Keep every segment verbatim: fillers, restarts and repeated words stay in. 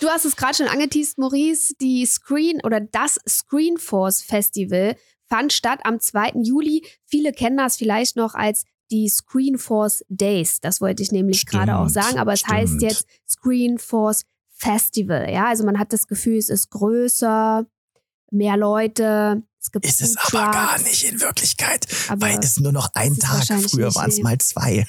Du hast es gerade schon angeteast, Maurice. Die Screen oder das Screenforce Festival fand statt am zweiten Juli. Viele kennen das vielleicht noch als die Screenforce Days. Das wollte ich nämlich gerade auch sagen. Aber es stimmt. heißt jetzt Screenforce Festival. Ja, also man hat das Gefühl, es ist größer, mehr Leute. Es gibt Ist es Food aber gar Trucks. nicht in Wirklichkeit, Aber weil es nur noch ein ist Tag, wahrscheinlich früher nicht, waren es nee. mal zwei.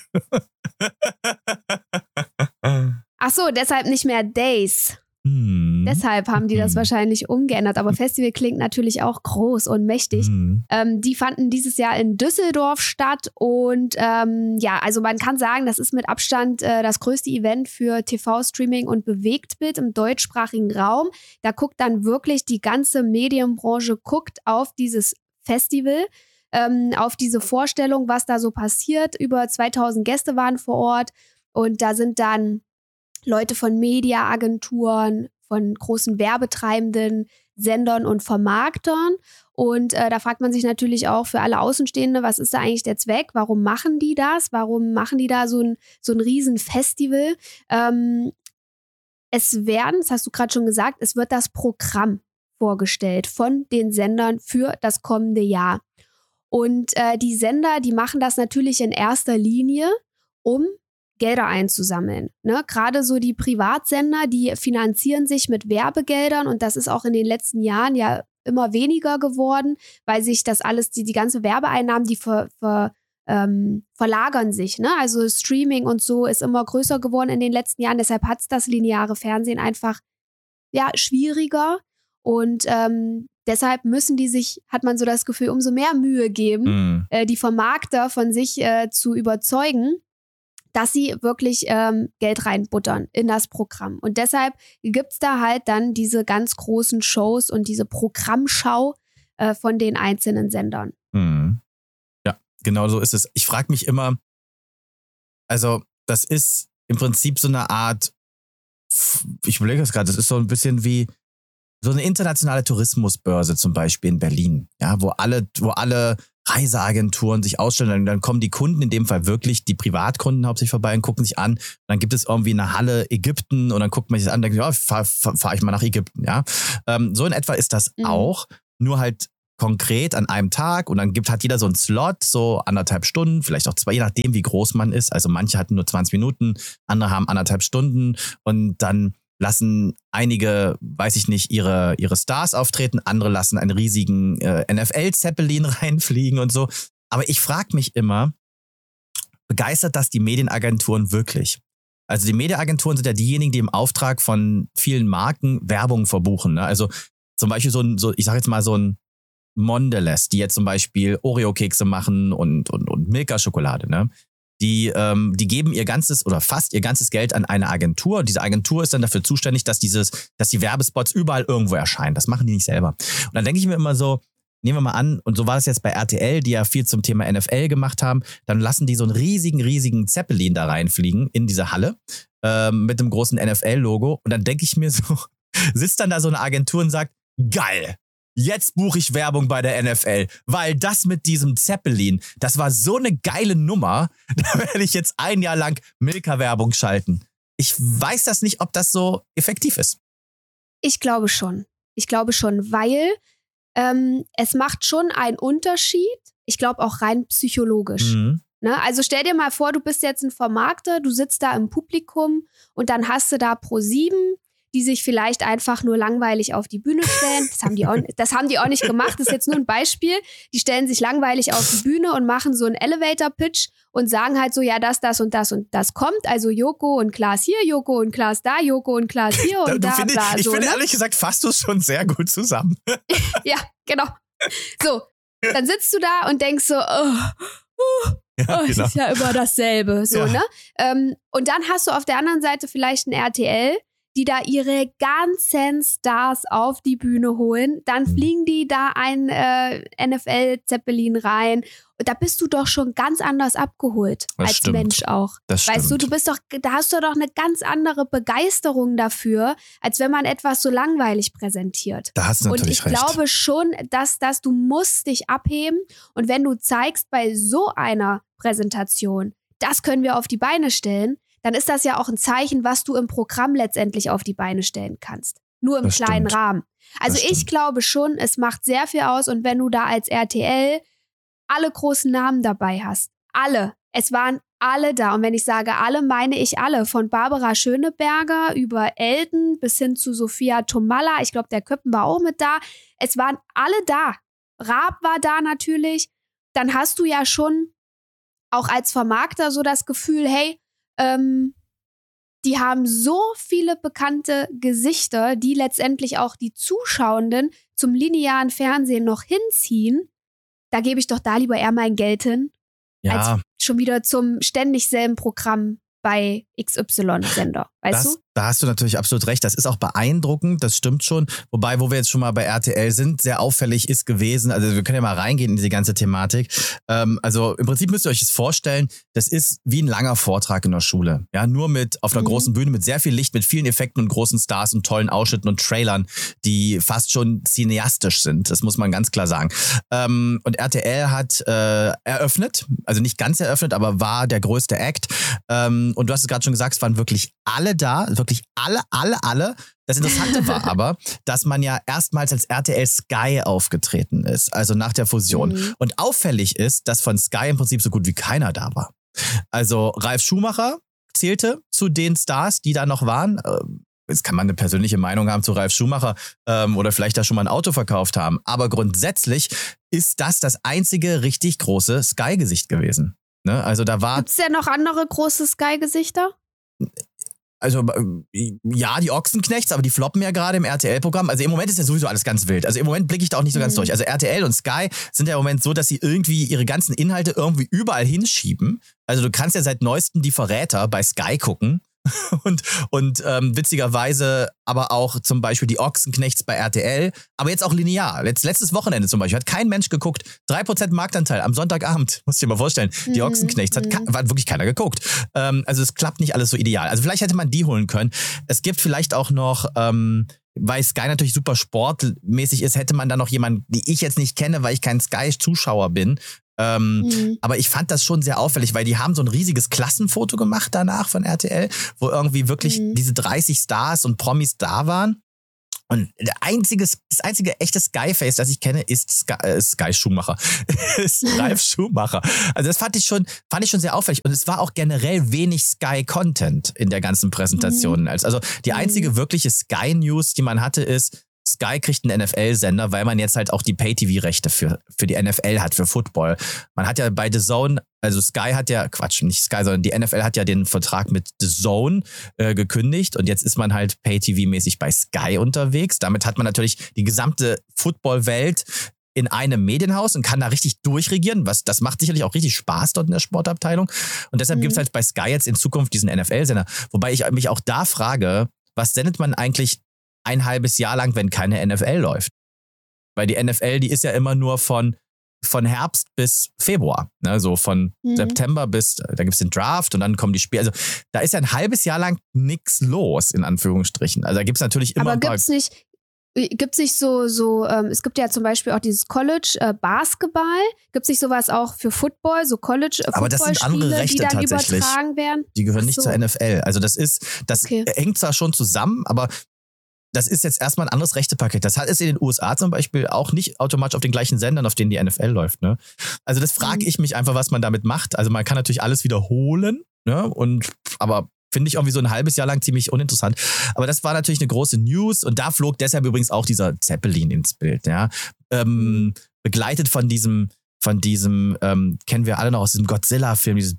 Ach so, deshalb nicht mehr Days. Hm. Deshalb haben die das Hm. wahrscheinlich umgeändert. Aber Festival klingt natürlich auch groß und mächtig. Hm. Ähm, die fanden dieses Jahr in Düsseldorf statt. Und ähm, ja, also man kann sagen, das ist mit Abstand äh, das größte Event für T V-Streaming und Bewegtbild im deutschsprachigen Raum. Da guckt dann wirklich die ganze Medienbranche guckt auf dieses Festival, ähm, auf diese Vorstellung, was da so passiert. Über zweitausend Gäste waren vor Ort. Und da sind dann Leute von Mediaagenturen, von großen Werbetreibenden, Sendern und Vermarktern. Und äh, da fragt man sich natürlich auch für alle Außenstehende, was ist da eigentlich der Zweck? Warum machen die das? Warum machen die da so ein, so ein Riesenfestival? Ähm, es werden, das hast du gerade schon gesagt, es wird das Programm vorgestellt von den Sendern für das kommende Jahr. Und äh, die Sender, die machen das natürlich in erster Linie, um Gelder einzusammeln. Ne? Gerade so die Privatsender, die finanzieren sich mit Werbegeldern und das ist auch in den letzten Jahren ja immer weniger geworden, weil sich das alles, die, die ganze Werbeeinnahmen, die ver, ver, ähm, verlagern sich. Ne? Also Streaming und so ist immer größer geworden in den letzten Jahren, deshalb hat es das lineare Fernsehen einfach ja, schwieriger und ähm, deshalb müssen die sich, hat man so das Gefühl, umso mehr Mühe geben, Hm. äh, die Vermarkter von sich äh, zu überzeugen, dass sie wirklich ähm, Geld reinbuttern in das Programm. Und deshalb gibt's da halt dann diese ganz großen Shows und diese Programmschau äh, von den einzelnen Sendern. Hm. Ja, genau so ist es. Ich frage mich immer, also das ist im Prinzip so eine Art, ich überlege das gerade, das ist so ein bisschen wie so eine internationale Tourismusbörse zum Beispiel in Berlin, ja, wo alle, wo alle Reiseagenturen sich ausstellen, dann, dann kommen die Kunden, in dem Fall wirklich die Privatkunden hauptsächlich vorbei und gucken sich an. Und dann gibt es irgendwie eine Halle Ägypten und dann guckt man sich das an und denkt, ja, fahre fahr, fahr ich mal nach Ägypten, ja. Ähm, so in etwa ist das Mhm. auch, nur halt konkret an einem Tag und dann gibt, hat jeder so einen Slot, so anderthalb Stunden, vielleicht auch zwei, je nachdem, wie groß man ist. Also manche hatten nur zwanzig Minuten, andere haben anderthalb Stunden und dann lassen einige, weiß ich nicht, ihre, ihre Stars auftreten, andere lassen einen riesigen äh, N F L-Zeppelin reinfliegen und so. Aber ich frage mich immer, begeistert das die Medienagenturen wirklich? Also die Medienagenturen sind ja diejenigen, die im Auftrag von vielen Marken Werbung verbuchen. Ne? Also zum Beispiel so ein, so, ich sag jetzt mal so ein Mondelez, die jetzt zum Beispiel Oreo-Kekse machen und, und, und Milka-Schokolade, ne? Die, ähm, die geben ihr ganzes oder fast ihr ganzes Geld an eine Agentur und diese Agentur ist dann dafür zuständig, dass dieses, dass die Werbespots überall irgendwo erscheinen. Das machen die nicht selber. Und dann denke ich mir immer so, nehmen wir mal an, und so war das jetzt bei R T L, die ja viel zum Thema N F L gemacht haben, dann lassen die so einen riesigen, riesigen Zeppelin da reinfliegen in diese Halle ähm, mit dem großen N F L-Logo und dann denke ich mir so, sitzt dann da so eine Agentur und sagt, geil! Jetzt buche ich Werbung bei der N F L, weil das mit diesem Zeppelin, das war so eine geile Nummer, da werde ich jetzt ein Jahr lang Milka-Werbung schalten. Ich weiß das nicht, ob das so effektiv ist. Ich glaube schon. Ich glaube schon, weil ähm, es macht schon einen Unterschied. Ich glaube auch rein psychologisch. Mhm. Ne? Also stell dir mal vor, du bist jetzt ein Vermarkter, du sitzt da im Publikum und dann hast du da ProSieben, die sich vielleicht einfach nur langweilig auf die Bühne stellen. Das haben die auch, das haben die auch nicht gemacht. Das ist jetzt nur ein Beispiel. Die stellen sich langweilig auf die Bühne und machen so einen Elevator-Pitch und sagen halt so, ja, das, das und das und das kommt. Also Joko und Klaas hier, Joko und Klaas da, Joko und Klaas hier und du da, finde, bla, ich so, finde ne? ehrlich gesagt, fasst du es schon sehr gut zusammen. Ja, genau. So, dann sitzt du da und denkst so, oh, oh, Ja, oh, es genau. ist ja immer dasselbe. So, Ja. ne? Ähm, und dann hast du auf der anderen Seite vielleicht ein R T L, die da ihre ganzen Stars auf die Bühne holen. Dann Mhm. fliegen die da ein äh, N F L-Zeppelin rein. Und da bist du doch schon ganz anders abgeholt Das als stimmt. Mensch auch. Das Weißt stimmt. du, du bist doch, da hast du doch eine ganz andere Begeisterung dafür, als wenn man etwas so langweilig präsentiert. Da hast du Und natürlich ich recht. glaube schon, dass, dass du musst dich abheben. Und wenn du zeigst bei so einer Präsentation, das können wir auf die Beine stellen, dann ist das ja auch ein Zeichen, was du im Programm letztendlich auf die Beine stellen kannst. Nur im Das kleinen stimmt. Rahmen. Also Das ich stimmt. glaube schon, es macht sehr viel aus. Und wenn du da als R T L alle großen Namen dabei hast, alle, es waren alle da. Und wenn ich sage alle, meine ich alle. Von Barbara Schöneberger über Elton bis hin zu Sophia Tomalla. Ich glaube, der Köppen war auch mit da. Es waren alle da. Raab war da natürlich. Dann hast du ja schon auch als Vermarkter so das Gefühl, hey, ähm, die haben so viele bekannte Gesichter, die letztendlich auch die Zuschauenden zum linearen Fernsehen noch hinziehen. Da gebe ich doch da lieber eher mein Geld hin, Ja. als schon wieder zum ständig selben Programm bei X Y-Sender. Weißt Das, du? da hast du natürlich absolut recht. Das ist auch beeindruckend, das stimmt schon. Wobei, wo wir jetzt schon mal bei R T L sind, sehr auffällig ist gewesen, also wir können ja mal reingehen in diese ganze Thematik. Ähm, also im Prinzip müsst ihr euch das vorstellen, das ist wie ein langer Vortrag in der Schule. Ja, nur mit auf einer Mhm. großen Bühne, mit sehr viel Licht, mit vielen Effekten und großen Stars und tollen Ausschnitten und Trailern, die fast schon cineastisch sind. Das muss man ganz klar sagen. Ähm, und R T L hat äh, eröffnet, also nicht ganz eröffnet, aber war der größte Act. Ähm, und du hast es gerade schon gesagt, es waren wirklich alle da, wirklich alle, alle, alle. Das Interessante war aber, dass man ja erstmals als R T L Sky aufgetreten ist, also nach der Fusion. Mhm. Und auffällig ist, dass von Sky im Prinzip so gut wie keiner da war. Also Ralf Schumacher zählte zu den Stars, die da noch waren. Ähm, Jetzt kann man eine persönliche Meinung haben zu Ralf Schumacher ähm, oder vielleicht da schon mal ein Auto verkauft haben. Aber grundsätzlich ist das das einzige richtig große Sky-Gesicht gewesen. Ne? Also da war... Gibt es denn noch andere große Sky-Gesichter? Also äh, ja, die Ochsenknechts, aber die floppen ja gerade im R T L-Programm. Also im Moment ist ja sowieso alles ganz wild. Also im Moment blicke ich da auch nicht so ganz Mhm. durch. Also R T L und Sky sind ja im Moment so, dass sie irgendwie ihre ganzen Inhalte irgendwie überall hinschieben. Also du kannst ja seit neuestem die Verräter bei Sky gucken. Und, und ähm, witzigerweise aber auch zum Beispiel die Ochsenknechts bei R T L, aber jetzt auch linear. Letzt, letztes Wochenende zum Beispiel hat kein Mensch geguckt. drei Prozent Marktanteil am Sonntagabend, musst du dir mal vorstellen. Die Mhm, Ochsenknechts hat, mhm. hat wirklich keiner geguckt. Ähm, also es klappt nicht alles so ideal. Also vielleicht hätte man die holen können. Es gibt vielleicht auch noch... Ähm, weil Sky natürlich super sportmäßig ist, hätte man da noch jemanden, die ich jetzt nicht kenne, weil ich kein Sky-Zuschauer bin. Ähm, Mhm. Aber ich fand das schon sehr auffällig, weil die haben so ein riesiges Klassenfoto gemacht danach von R T L, wo irgendwie wirklich Mhm. diese dreißig Stars und Promis da waren. Und der einzige, das einzige echte Sky-Face, das ich kenne, ist Sky, äh, Sky Schumacher. ist Ralf Schumacher. Also das fand ich schon, fand ich schon sehr auffällig. Und es war auch generell wenig Sky-Content in der ganzen Präsentation. Mhm. Also die einzige wirkliche Sky-News, die man hatte, ist, Sky kriegt einen N F L-Sender, weil man jetzt halt auch die Pay-T V-Rechte für, für die N F L hat, für Football. Man hat ja bei The Zone, also Sky hat ja, Quatsch, nicht Sky, sondern die N F L hat ja den Vertrag mit The Zone äh, gekündigt und jetzt ist man halt Pay-T V-mäßig bei Sky unterwegs. Damit hat man natürlich die gesamte Football-Welt in einem Medienhaus und kann da richtig durchregieren. Was, das macht sicherlich auch richtig Spaß dort in der Sportabteilung. Und deshalb Mhm. gibt's halt bei Sky jetzt in Zukunft diesen N F L-Sender. Wobei ich mich auch da frage, was sendet man eigentlich ein halbes Jahr lang, wenn keine N F L läuft? Weil die N F L, die ist ja immer nur von, von Herbst bis Februar. Ne? So von Mhm. September bis, da gibt's den Draft und dann kommen die Spiele. Also da ist ja ein halbes Jahr lang nichts los, in Anführungsstrichen. Also da gibt's natürlich immer Aber ein paar... gibt's nicht, gibt's nicht so, so ähm, es gibt ja zum Beispiel auch dieses College äh, Basketball. Gibt's nicht sowas auch für Football, so College äh, Aber das sind andere Footballspiele, die Rechte dann tatsächlich. übertragen werden? Die gehören Ach nicht so. zur N F L. Also das ist, das Okay. hängt zwar schon zusammen, aber das ist jetzt erstmal ein anderes Rechtepaket. Das hat es in den U S A zum Beispiel auch nicht automatisch auf den gleichen Sendern, auf denen die N F L läuft. Ne? Also das frage Mhm. ich mich einfach, was man damit macht. Also man kann natürlich alles wiederholen, ne? Und aber finde ich irgendwie so ein halbes Jahr lang ziemlich uninteressant. Aber das war natürlich eine große News und da flog deshalb übrigens auch dieser Zeppelin ins Bild. Ja? Ähm, begleitet von diesem von diesem, ähm, kennen wir alle noch aus diesem Godzilla-Film, dieses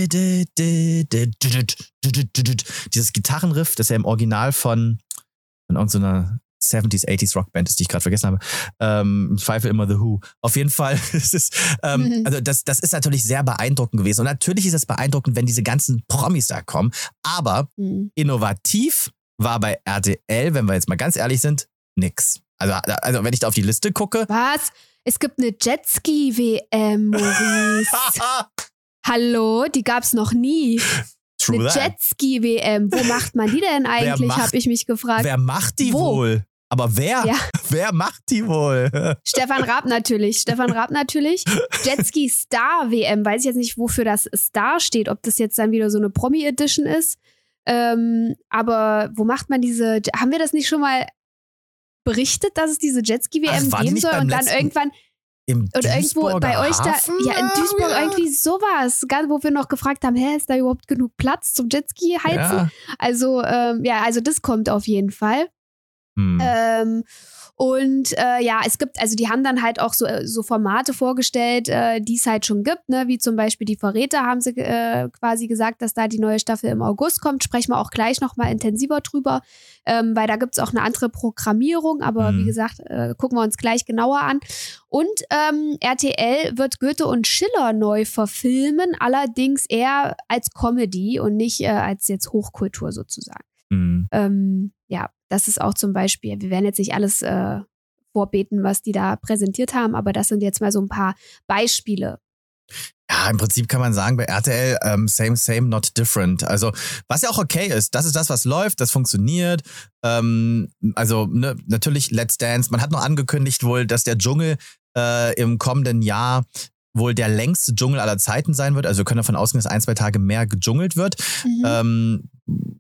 dieses Gitarrenriff, das ja im Original von, von irgendeiner seventies, eighties Rockband ist, die ich gerade vergessen habe. Ähm, Im Zweifel immer The Who. Auf jeden Fall, es ist, ähm, Mhm. also das, das ist natürlich sehr beeindruckend gewesen. Und natürlich ist es beeindruckend, wenn diese ganzen Promis da kommen. Aber Mhm. innovativ war bei R T L, wenn wir jetzt mal ganz ehrlich sind, nix. Also, also wenn ich da auf die Liste gucke. Was? Es gibt eine Jetski-W M, Maurice. Hallo, die gab's noch nie. True Eine that. Jetski-W M. Wo macht man die denn eigentlich, macht- habe ich mich gefragt. Wer macht die Wo? wohl? Aber wer? Ja. Wer macht die wohl? Stefan Raab natürlich. Stefan Raab natürlich. Jetski Star W M. Weiß ich jetzt nicht, wofür das Star steht. Ob das jetzt dann wieder so eine Promi-Edition ist. Ähm, aber wo macht man diese... Haben wir das nicht schon mal berichtet, dass es diese Jetski W M Ach, geben soll? Und dann irgendwann... Im Oder irgendwo bei euch da, Hafen? ja, in Duisburg irgendwie sowas, ganz, wo wir noch gefragt haben, hä, ist da überhaupt genug Platz zum Jetski heizen? Ja. Also, ähm, ja, also das kommt auf jeden Fall. Hm. Ähm, und äh, ja, es gibt, also die haben dann halt auch so, so Formate vorgestellt, äh, die es halt schon gibt, ne? Wie zum Beispiel die Verräter haben sie äh, quasi gesagt, dass da die neue Staffel im August kommt. Sprechen wir auch gleich nochmal intensiver drüber, ähm, weil da gibt es auch eine andere Programmierung, aber Mhm. wie gesagt, äh, gucken wir uns gleich genauer an. Und ähm, R T L wird Goethe und Schiller neu verfilmen, allerdings eher als Comedy und nicht äh, als jetzt Hochkultur sozusagen. Mhm. Ähm, ja, das ist auch zum Beispiel, wir werden jetzt nicht alles äh, vorbeten, was die da präsentiert haben, aber das sind jetzt mal so ein paar Beispiele. Ja, im Prinzip kann man sagen, bei R T L, ähm, same, same, not different. Also, was ja auch okay ist, das ist das, was läuft, das funktioniert. Ähm, also, ne, natürlich Let's Dance. Man hat noch angekündigt wohl, dass der Dschungel äh, im kommenden Jahr wohl der längste Dschungel aller Zeiten sein wird. Also, wir können davon ausgehen, dass ein, zwei Tage mehr gedschungelt wird. Mhm. Ähm,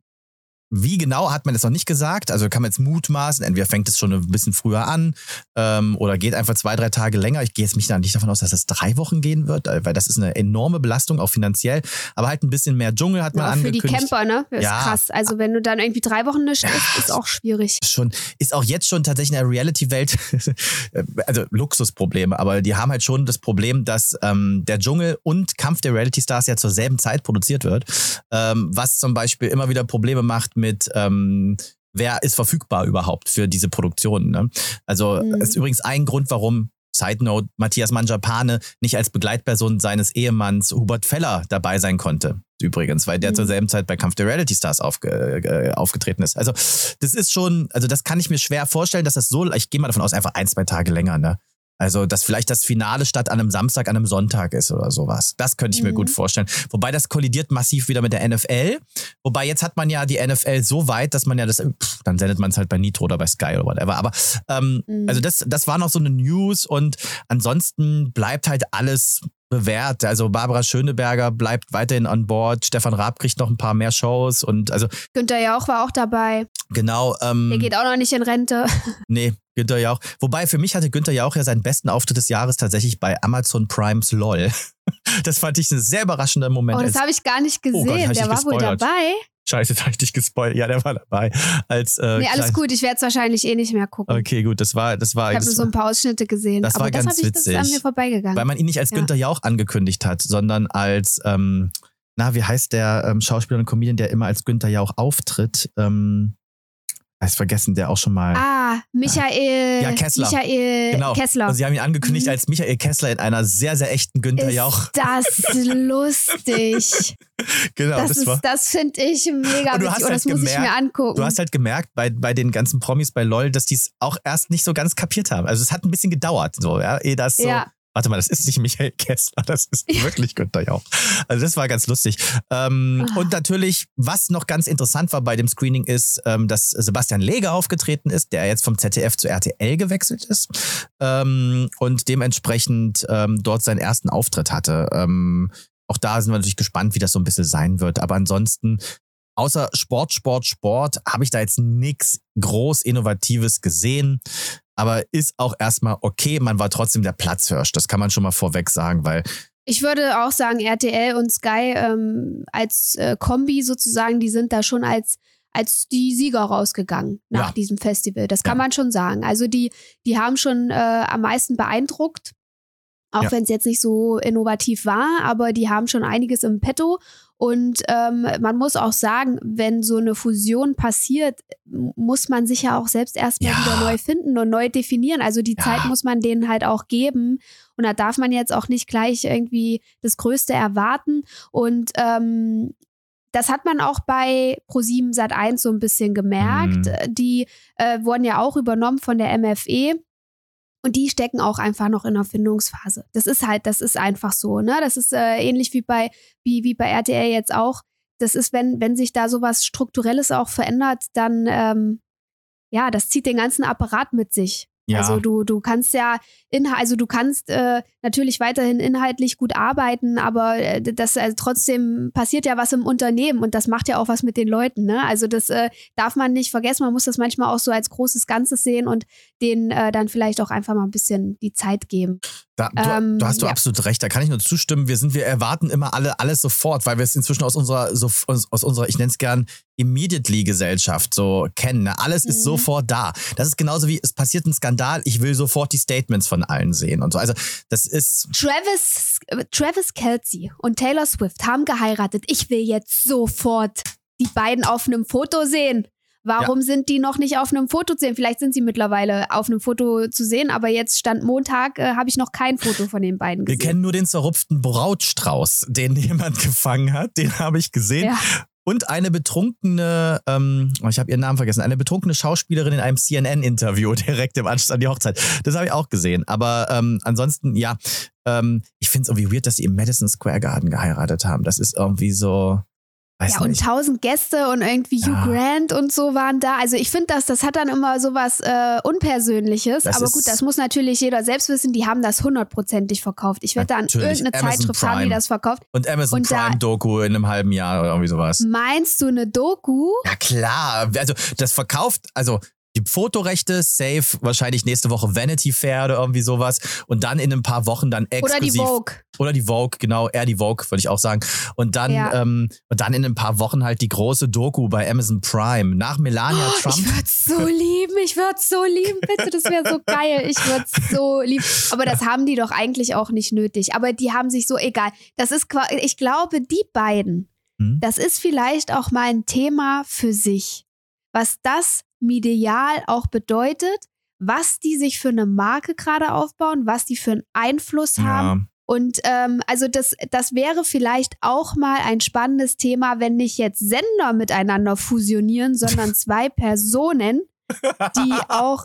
Wie genau hat man das noch nicht gesagt? Also kann man jetzt mutmaßen, entweder fängt es schon ein bisschen früher an ähm, oder geht einfach zwei, drei Tage länger. Ich gehe jetzt mich da nicht davon aus, dass es drei Wochen gehen wird, weil das ist eine enorme Belastung, auch finanziell. Aber halt ein bisschen mehr Dschungel hat man Ja, für die angekündigt. Camper, ne? Das ist Ja. krass. Also wenn du dann irgendwie drei Wochen nicht isst, ist auch schwierig. Schon, ist auch jetzt schon tatsächlich in der Reality-Welt, also Luxusprobleme, aber die haben halt schon das Problem, dass ähm, der Dschungel und Kampf der Reality-Stars ja zur selben Zeit produziert wird, ähm, was zum Beispiel immer wieder Probleme macht mit, ähm, wer ist verfügbar überhaupt für diese Produktion. Ne? Also Mhm. ist übrigens ein Grund, warum, Side Note, Matthias Manjapane nicht als Begleitperson seines Ehemanns Hubert Feller dabei sein konnte. Übrigens, weil der Mhm. zur selben Zeit bei Kampf der Reality Stars aufge, äh, aufgetreten ist. Also das ist schon, also das kann ich mir schwer vorstellen, dass das so, ich gehe mal davon aus, einfach ein, zwei Tage länger, ne? Also, dass vielleicht das Finale statt an einem Samstag an einem Sonntag ist oder sowas. Das könnte ich mir Mhm. gut vorstellen. Wobei das kollidiert massiv wieder mit der N F L. Wobei jetzt hat man ja die N F L so weit, dass man ja das, pff, dann sendet man es halt bei Nitro oder bei Sky oder whatever. Aber ähm, Mhm. also das, das war noch so eine News und ansonsten bleibt halt alles bewährt. Also Barbara Schöneberger bleibt weiterhin an Bord. Stefan Raab kriegt noch ein paar mehr Shows und also Günther Jauch war auch dabei. genau. Ähm, Der geht auch noch nicht in Rente. Nee, Günther Jauch. Wobei, für mich hatte Günther Jauch ja seinen besten Auftritt des Jahres tatsächlich bei Amazon Primes LOL. Das fand ich ein sehr überraschender Moment. Oh, das als- habe ich gar nicht gesehen. Oh Gott, hab ich Der dich war wohl gespoilert. dabei. Scheiße, jetzt habe ich dich gespoilert. Ja, der war dabei. Als, äh, Nee, alles klein- gut. Ich werde es wahrscheinlich eh nicht mehr gucken. Okay, gut, das war, das war, Ich habe nur das so ein paar Ausschnitte gesehen. das aber war das ganz hab ich, das ist an witzig. mir vorbeigegangen. weil man ihn nicht als Ja. Günther Jauch angekündigt hat, sondern als, ähm, na, wie heißt der ähm, Schauspieler und Comedian, der immer als Günther Jauch auftritt? Ähm, ich vergessen, der auch schon mal. Ah, Michael, Ja, Kessler. Michael Genau. Kessler. Und sie haben ihn angekündigt Mhm. als Michael Kessler in einer sehr, sehr echten Günther Jauch. Ist das lustig. Genau, das das, ist, war. das finde ich mega Und du witzig. hast Oh, halt das muss ich gemerkt- mir angucken. Du hast halt gemerkt bei, bei den ganzen Promis bei LOL, dass die es auch erst nicht so ganz kapiert haben. Also es hat ein bisschen gedauert, so, ja, ehe das so. Ja. Warte mal, das ist nicht Michael Kessler, das ist wirklich Günther Jauch. Also das war ganz lustig. Ähm, Ah. Und natürlich, was noch ganz interessant war bei dem Screening ist, ähm, dass Sebastian Leger aufgetreten ist, der jetzt vom Z D F zu R T L gewechselt ist ähm, und dementsprechend ähm, dort seinen ersten Auftritt hatte. Ähm, auch da sind wir natürlich gespannt, wie das so ein bisschen sein wird. Aber ansonsten, außer Sport, Sport, Sport, habe ich da jetzt nichts groß Innovatives gesehen. Aber ist auch erstmal okay, man war trotzdem der Platzhirsch. Das kann man schon mal vorweg sagen, weil Ich würde auch sagen, R T L und Sky ähm, als äh, Kombi sozusagen, die sind da schon als, als die Sieger rausgegangen nach Ja. diesem Festival. Das kann Ja. man schon sagen. Also die, die haben schon äh, am meisten beeindruckt. Auch Ja. wenn es jetzt nicht so innovativ war, aber die haben schon einiges im Petto. Und ähm, man muss auch sagen, wenn so eine Fusion passiert, m- muss man sich ja auch selbst erstmal Ja. wieder neu finden und neu definieren. Also die Ja. Zeit muss man denen halt auch geben. Und da darf man jetzt auch nicht gleich irgendwie das Größte erwarten. Und ähm, das hat man auch bei ProSieben Sat eins so ein bisschen gemerkt. Mhm. Die äh, wurden ja auch übernommen von der M F E. Und die stecken auch einfach noch in der Findungsphase. Das ist halt, das ist einfach so, ne? Das ist äh, ähnlich wie bei, wie, wie bei R T L jetzt auch. Das ist, wenn, wenn sich da sowas Strukturelles auch verändert, dann, ähm, ja, das zieht den ganzen Apparat mit sich. Ja. Also du, du kannst ja, inha- also du kannst äh, natürlich weiterhin inhaltlich gut arbeiten, aber äh, das also trotzdem passiert ja was im Unternehmen und das macht ja auch was mit den Leuten, ne? Also das äh, darf man nicht vergessen, man muss das manchmal auch so als großes Ganzes sehen und denen äh, dann vielleicht auch einfach mal ein bisschen die Zeit geben. Da, du, Ähm, du hast du ja. absolut recht, da kann ich nur zustimmen. Wir sind, wir erwarten immer alle alles sofort, weil wir es inzwischen aus unserer, so, aus, aus unserer, ich nenne es gern, Immediately-Gesellschaft so kennen. Ne? Alles ist Mhm. sofort da. Das ist genauso wie, es passiert ein Skandal, ich will sofort die Statements von allen sehen und so. Also das ist... Travis, Travis Kelce und Taylor Swift haben geheiratet. Ich will jetzt sofort die beiden auf einem Foto sehen. Warum ja. sind die noch nicht auf einem Foto zu sehen? Vielleicht sind sie mittlerweile auf einem Foto zu sehen, aber jetzt stand Montag, äh, habe ich noch kein Foto von den beiden gesehen. Wir kennen nur den zerrupften Brautstrauß, den jemand gefangen hat. Den habe ich gesehen. Ja. Und eine betrunkene, ähm, ich habe ihren Namen vergessen, eine betrunkene Schauspielerin in einem C N N-Interview direkt im Anschluss an die Hochzeit. Das habe ich auch gesehen. Aber ähm, ansonsten, ja, ähm, ich finde es irgendwie weird, dass sie im Madison Square Garden geheiratet haben. Das ist irgendwie so... Weiß ja, und nicht. tausend Gäste und irgendwie Hugh Ja. Grant und so waren da. Also ich finde, das, das hat dann immer so was äh, Unpersönliches. Das aber ist- gut, das muss natürlich jeder selbst wissen. Die haben das hundertprozentig verkauft. Ich wette, an Natürlich. irgendeine Amazon Zeitschrift haben die Prime. das verkauft. Und Amazon Und da- Prime-Doku in einem halben Jahr oder irgendwie sowas. Meinst du eine Doku? Ja klar, also das verkauft, also die Fotorechte, safe, wahrscheinlich nächste Woche Vanity Fair oder irgendwie sowas und dann in ein paar Wochen dann Oder exklusiv. die Vogue? Oder die Vogue, genau, eher die Vogue, würde ich auch sagen. Und dann, Ja. ähm, und dann in ein paar Wochen halt die große Doku bei Amazon Prime nach Melania Oh, Trump. ich würde es so lieben, ich würde es so lieben, bitte, das wäre so geil, ich würde es so lieben. Aber das haben die doch eigentlich auch nicht nötig. Aber die haben sich so, egal. Das ist, qua- ich glaube, die beiden, Hm? das ist vielleicht auch mal ein Thema für sich. Was das medial auch bedeutet, was die sich für eine Marke gerade aufbauen, was die für einen Einfluss haben. Ja. Und ähm, also das, das wäre vielleicht auch mal ein spannendes Thema, wenn nicht jetzt Sender miteinander fusionieren, sondern zwei Personen, die auch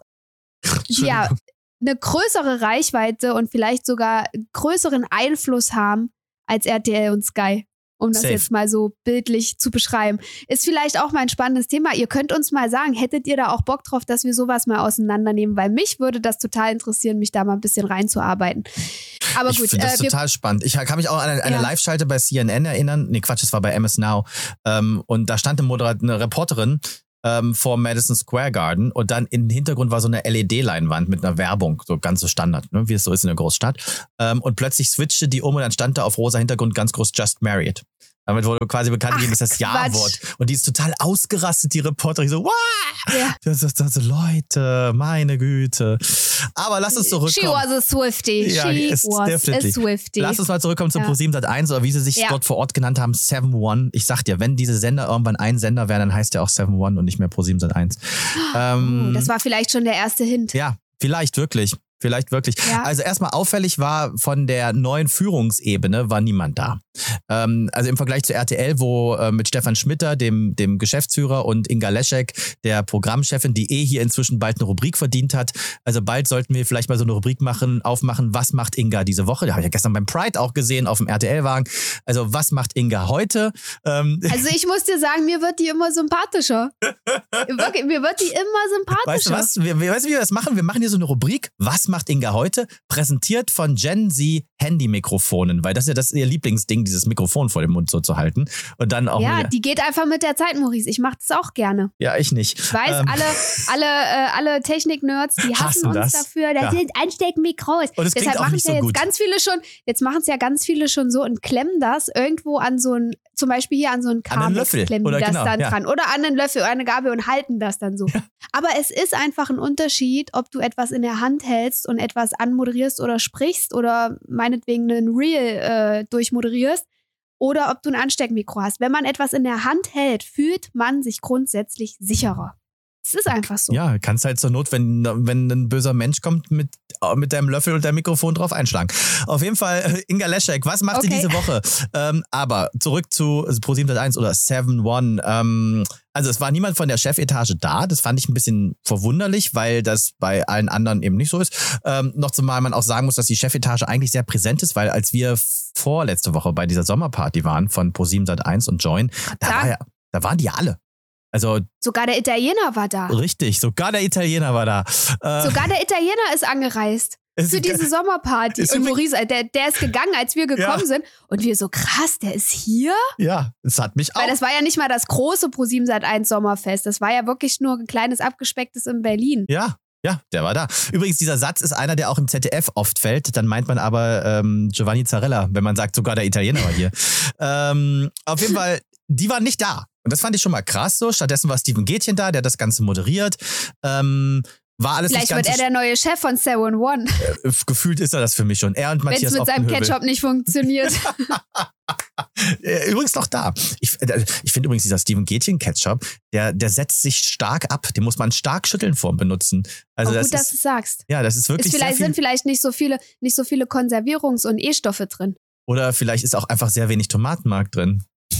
ja, eine größere Reichweite und vielleicht sogar größeren Einfluss haben als R T L und Sky. Um das Safe. jetzt mal so bildlich zu beschreiben. Ist vielleicht auch mal ein spannendes Thema. Ihr könnt uns mal sagen, hättet ihr da auch Bock drauf, dass wir sowas mal auseinandernehmen? Weil mich würde das total interessieren, mich da mal ein bisschen reinzuarbeiten. Aber Ich gut, finde das äh, wir, total spannend. Ich kann mich auch an eine, eine Ja. Live-Schalte bei C N N erinnern. Nee, Quatsch, das war bei M S Now. Ähm, und da stand eine, Moderat eine Reporterin ähm, vor Madison Square Garden und dann im Hintergrund war so eine L E D-Leinwand mit einer Werbung, so ganz so Standard, ne, wie es so ist in der Großstadt. Ähm, und plötzlich switchte die um und dann stand da auf rosa Hintergrund ganz groß Just Married. Damit wurde quasi bekannt gegeben, Ach, dass das Quatsch. Ja-Wort. Und die ist total ausgerastet, die Reporterin. So, wow! Ja. Das ist das, Leute, meine Güte. Aber lass uns she zurückkommen. was a Swiftie. Ja, She es- was definitely. a Swiftie. Lass uns mal zurückkommen zu Ja. ProSieben Sat eins oder wie sie sich Ja. dort vor Ort genannt haben, seven one. Ich sag dir, wenn diese Sender irgendwann ein Sender wären, dann heißt der auch seven one und nicht mehr ProSieben Sat eins. Ähm, Oh, das war vielleicht schon der erste Hint. ja, vielleicht wirklich. Vielleicht wirklich. Ja. Also erstmal auffällig war, von der neuen Führungsebene war niemand da. Ähm, also im Vergleich zu R T L, wo äh, mit Stefan Schmitter, dem, dem Geschäftsführer, und Inga Leschek, der Programmchefin, die eh hier inzwischen bald eine Rubrik verdient hat. Also bald sollten wir vielleicht mal so eine Rubrik machen, aufmachen, was macht Inga diese Woche? Da habe ich ja gestern beim Pride auch gesehen, auf dem R T L-Wagen. Also was macht Inga heute? Ähm, Also ich muss dir sagen, mir wird die immer sympathischer. Wirklich, mir wird die immer sympathischer. Weißt du was? Wir, wir, weißt du, wie wir das machen? Wir machen hier so eine Rubrik. Was macht Inga heute? Präsentiert von Gen Z Handy-Mikrofonen, weil das ist ja das ihr Lieblingsding, dieses Mikrofon vor dem Mund so zu halten. Und dann auch Ja, wieder, die geht einfach mit der Zeit, Maurice. Ich mache das auch gerne. ja, ich nicht. Ich weiß, Ähm, alle, alle, äh, alle Technik-Nerds, die hassen, Hassen uns das. dafür. Das Ja. sind Ansteckmikros. Und es klingt Deshalb auch machen nicht es ja so jetzt gut. ganz viele schon, jetzt machen es ja ganz viele schon so und klemmen das irgendwo an so ein, zum Beispiel hier an so einen An einen Kamex Löffel. klemmen Oder die das genau, dann ja. dran. Oder an einen Löffel oder eine Gabel und halten das dann so. Aber es ist einfach ein Unterschied, ob du etwas in der Hand hältst und etwas anmoderierst oder sprichst oder meinetwegen einen Reel äh, durchmoderierst oder ob du ein Ansteckmikro hast. Wenn man etwas in der Hand hält, fühlt man sich grundsätzlich sicherer. Es ist einfach so. Ja, kannst halt zur Not, wenn, wenn ein böser Mensch kommt, mit, mit deinem Löffel und deinem Mikrofon drauf einschlagen. Auf jeden Fall, äh, Inga Leschek, was macht sie Okay. diese Woche? Ähm, aber zurück zu ProSieben Sat eins oder seven one. Ähm, also es war niemand von der Chefetage da. Das fand ich ein bisschen verwunderlich, weil das bei allen anderen eben nicht so ist. Ähm, noch zumal man auch sagen muss, dass die Chefetage eigentlich sehr präsent ist, weil als wir vorletzte Woche bei dieser Sommerparty waren von ProSieben Sat eins und Join, da, Klar. war ja, da waren die ja alle. Also sogar der Italiener war da. Richtig, sogar der Italiener war da. Äh, sogar der Italiener ist angereist. Für diese Sommerparty. Und Maurice, der, der ist gegangen, als wir gekommen ja. sind. Und wir so, krass, der ist hier? Ja, das hat mich auch. Weil das war ja nicht mal das große ProSieben Sat eins Sommerfest. Das war ja wirklich nur ein kleines, abgespecktes in Berlin. Ja, ja, der war da. Übrigens, dieser Satz ist einer, der auch im Z D F oft fällt. Dann meint man aber ähm, Giovanni Zarella, wenn man sagt, sogar der Italiener war hier. ähm, auf jeden Fall, die waren nicht da. Und das fand ich schon mal krass so. Stattdessen war Steven Gätchen da, der hat das Ganze moderiert. Ähm, War alles Vielleicht nicht wird er der neue Chef von Seven One. Äh, gefühlt ist er das für mich schon. Er und Matthias Wenn es mit seinem Ketchup nicht funktioniert. Übrigens noch da. Ich, ich finde übrigens dieser Steven Gätchen Ketchup, der, der setzt sich stark ab. Den muss man stark schütteln vorm Benutzen. Also oh, das gut, ist, dass du es sagst. Ja, das ist wirklich ist vielleicht, sehr viel, sind vielleicht nicht so viele, nicht so viele Konservierungs- und E-Stoffe drin. Oder vielleicht ist auch einfach sehr wenig Tomatenmark drin.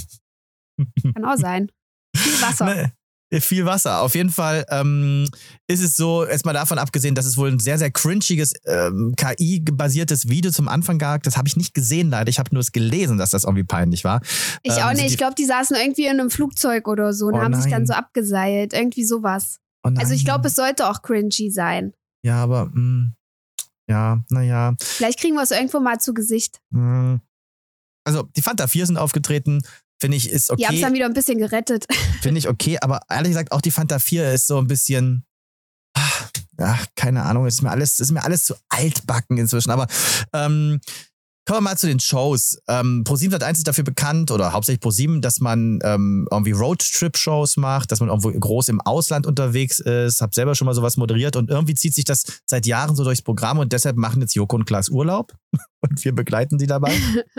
Kann auch sein. Viel Wasser. Ne. Viel Wasser. Auf jeden Fall ähm, ist es so, erstmal davon abgesehen, dass es wohl ein sehr, sehr cringiges ähm, K I-basiertes Video zum Anfang gab. Das habe ich nicht gesehen, leider. Ich habe nur es gelesen, dass das irgendwie peinlich war. Ich ähm, auch nicht. Die, ich glaube, die saßen irgendwie in einem Flugzeug oder so und oh haben nein. sich dann so abgeseilt. Irgendwie sowas. Oh also ich glaube, es sollte auch cringy sein. Ja, aber mh, ja, naja. Vielleicht kriegen wir es irgendwo mal zu Gesicht. Mh. Also die Fanta vier sind aufgetreten. Finde ich, ist okay. Die haben es dann wieder ein bisschen gerettet. Finde ich okay, aber ehrlich gesagt, auch die Fanta vier ist so ein bisschen, ach, ach, keine Ahnung, ist mir alles, ist mir alles zu altbacken inzwischen. Aber ähm, kommen wir mal zu den Shows. Ähm, ProSieben Sat eins ist dafür bekannt, oder hauptsächlich ProSieben, dass man ähm, irgendwie Roadtrip-Shows macht, dass man irgendwo groß im Ausland unterwegs ist. Hab selber schon mal sowas moderiert und irgendwie zieht sich das seit Jahren so durchs Programm und deshalb machen jetzt Joko und Klaas Urlaub und wir begleiten sie dabei.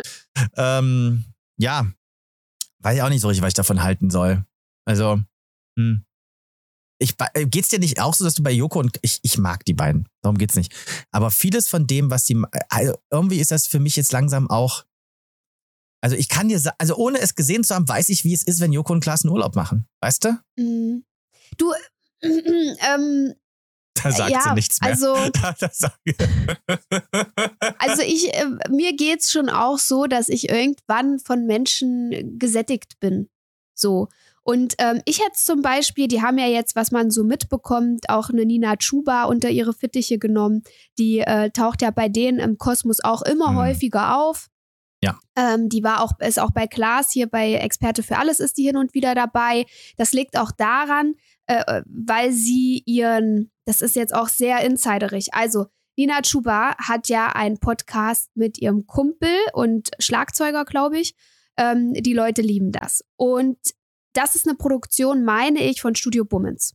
ähm, ja, weiß ich auch nicht so richtig, was ich davon halten soll. Also, hm. Ich, geht's dir nicht auch so, dass du bei Joko und ich, ich mag die beiden, darum geht's nicht. Aber vieles von dem, was die, also irgendwie ist das für mich jetzt langsam auch, also ich kann dir sagen, also ohne es gesehen zu haben, weiß ich, wie es ist, wenn Joko und Klaas einen Urlaub machen. Weißt du? Mm. Du, äh, ähm, Da sagt ja, sie nichts mehr. Also, da, da sag ich. also ich, äh, mir geht's schon auch so, dass ich irgendwann von Menschen gesättigt bin. So. Und ähm, ich hätte zum Beispiel, die haben ja jetzt, was man so mitbekommt, auch eine Nina Chuba unter ihre Fittiche genommen. Die äh, taucht ja bei denen im Kosmos auch immer mhm. häufiger auf. Ja. Ähm, die war auch, ist auch bei Klaas hier bei Experte für alles ist die hin und wieder dabei. Das liegt auch daran, äh, weil sie ihren, das ist jetzt auch sehr insiderig. Also Nina Chuba hat ja einen Podcast mit ihrem Kumpel und Schlagzeuger, glaube ich. Ähm, die Leute lieben das. Und das ist eine Produktion, meine ich, von Studio Bummens.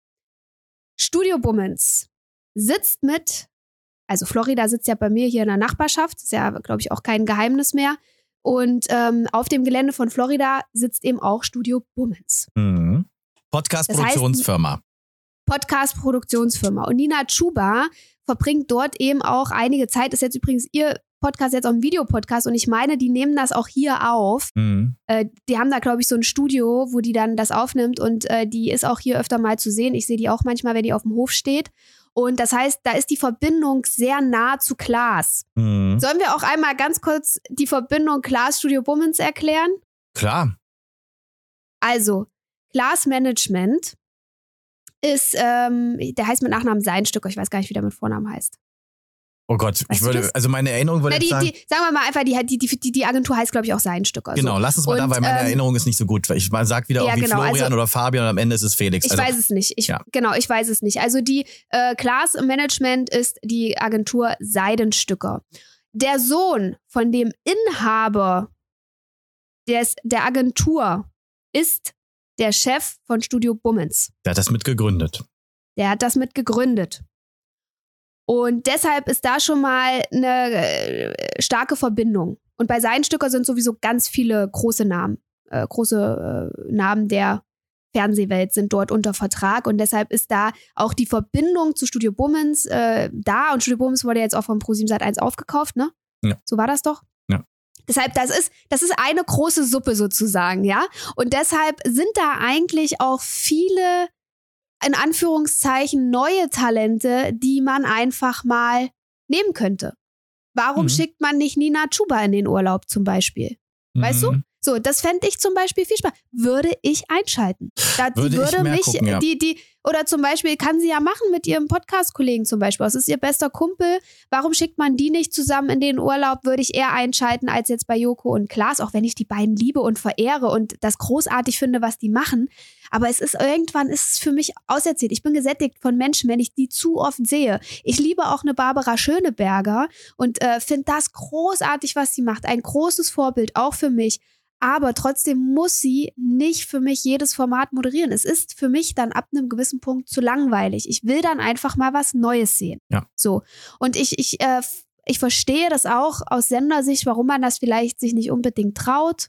Studio Bummens sitzt mit, also Florida sitzt ja bei mir hier in der Nachbarschaft, ist ja, glaube ich, auch kein Geheimnis mehr. Und ähm, auf dem Gelände von Florida sitzt eben auch Studio Bummens. Mhm. Podcast-Produktionsfirma. Podcast-Produktionsfirma. Und Nina Chuba verbringt dort eben auch einige Zeit, ist jetzt übrigens ihr Podcast jetzt auch ein Videopodcast und ich meine, die nehmen das auch hier auf. Mhm. Äh, die haben da, glaube ich, so ein Studio, wo die dann das aufnimmt und äh, die ist auch hier öfter mal zu sehen. Ich sehe die auch manchmal, wenn die auf dem Hof steht. Und das heißt, da ist die Verbindung sehr nah zu Klaas. Mhm. Sollen wir auch einmal ganz kurz die Verbindung Klaas-Studio Bummens erklären? Klar. Also, Klaas Management ist, ähm, der heißt mit Nachnamen Seinstücker. Ich weiß gar nicht, wie der mit Vornamen heißt. Oh Gott, weißt ich würde, also meine Erinnerung würde Na, die, jetzt sagen... Die, sagen wir mal einfach, die, die, die, die Agentur heißt, glaube ich, auch Seinstücker. Genau, so. lass uns mal und, da, weil meine ähm, Erinnerung ist nicht so gut. Ich sag wieder ja, irgendwie genau, Florian also, oder Fabian und am Ende ist es Felix. Ich also, weiß es nicht. Ich, ja. Genau, ich weiß es nicht. Also die äh, Klaas Management ist die Agentur Seidenstücker. Der Sohn von dem Inhaber des, der Agentur ist der Chef von Studio Bummens. Der hat das mit gegründet. Der hat das mit gegründet. Und deshalb ist da schon mal eine äh, starke Verbindung. Und bei Seidenstücker sind sowieso ganz viele große Namen. Äh, große äh, Namen der Fernsehwelt sind dort unter Vertrag. Und deshalb ist da auch die Verbindung zu Studio Bummens äh, da. Und Studio Bummens wurde jetzt auch von ProSieben Sat eins aufgekauft, ne? Ja. So war das doch? Ja. Deshalb, das ist, das ist eine große Suppe sozusagen, ja? Und deshalb sind da eigentlich auch viele, in Anführungszeichen, neue Talente, die man einfach mal nehmen könnte. Warum mhm. schickt man nicht Nina Chuba in den Urlaub zum Beispiel? Weißt mhm. du? So, das fände ich zum Beispiel viel Spaß. Würde ich einschalten. Da, die Würde ich würde mehr mich, gucken, ja. die, die, oder zum Beispiel kann sie ja machen mit ihrem Podcast-Kollegen zum Beispiel. Das ist ihr bester Kumpel. Warum schickt man die nicht zusammen in den Urlaub? Würde ich eher einschalten als jetzt bei Joko und Klaas, auch wenn ich die beiden liebe und verehre und das großartig finde, was die machen. Aber es ist irgendwann ist es für mich auserzählt. Ich bin gesättigt von Menschen, wenn ich die zu oft sehe. Ich liebe auch eine Barbara Schöneberger und äh, finde das großartig, was sie macht. Ein großes Vorbild, auch für mich. Aber trotzdem muss sie nicht für mich jedes Format moderieren. Es ist für mich dann ab einem gewissen Punkt zu langweilig. Ich will dann einfach mal was Neues sehen. Ja. So. Und ich, ich, äh, ich verstehe das auch aus Sendersicht, warum man das vielleicht sich nicht unbedingt traut.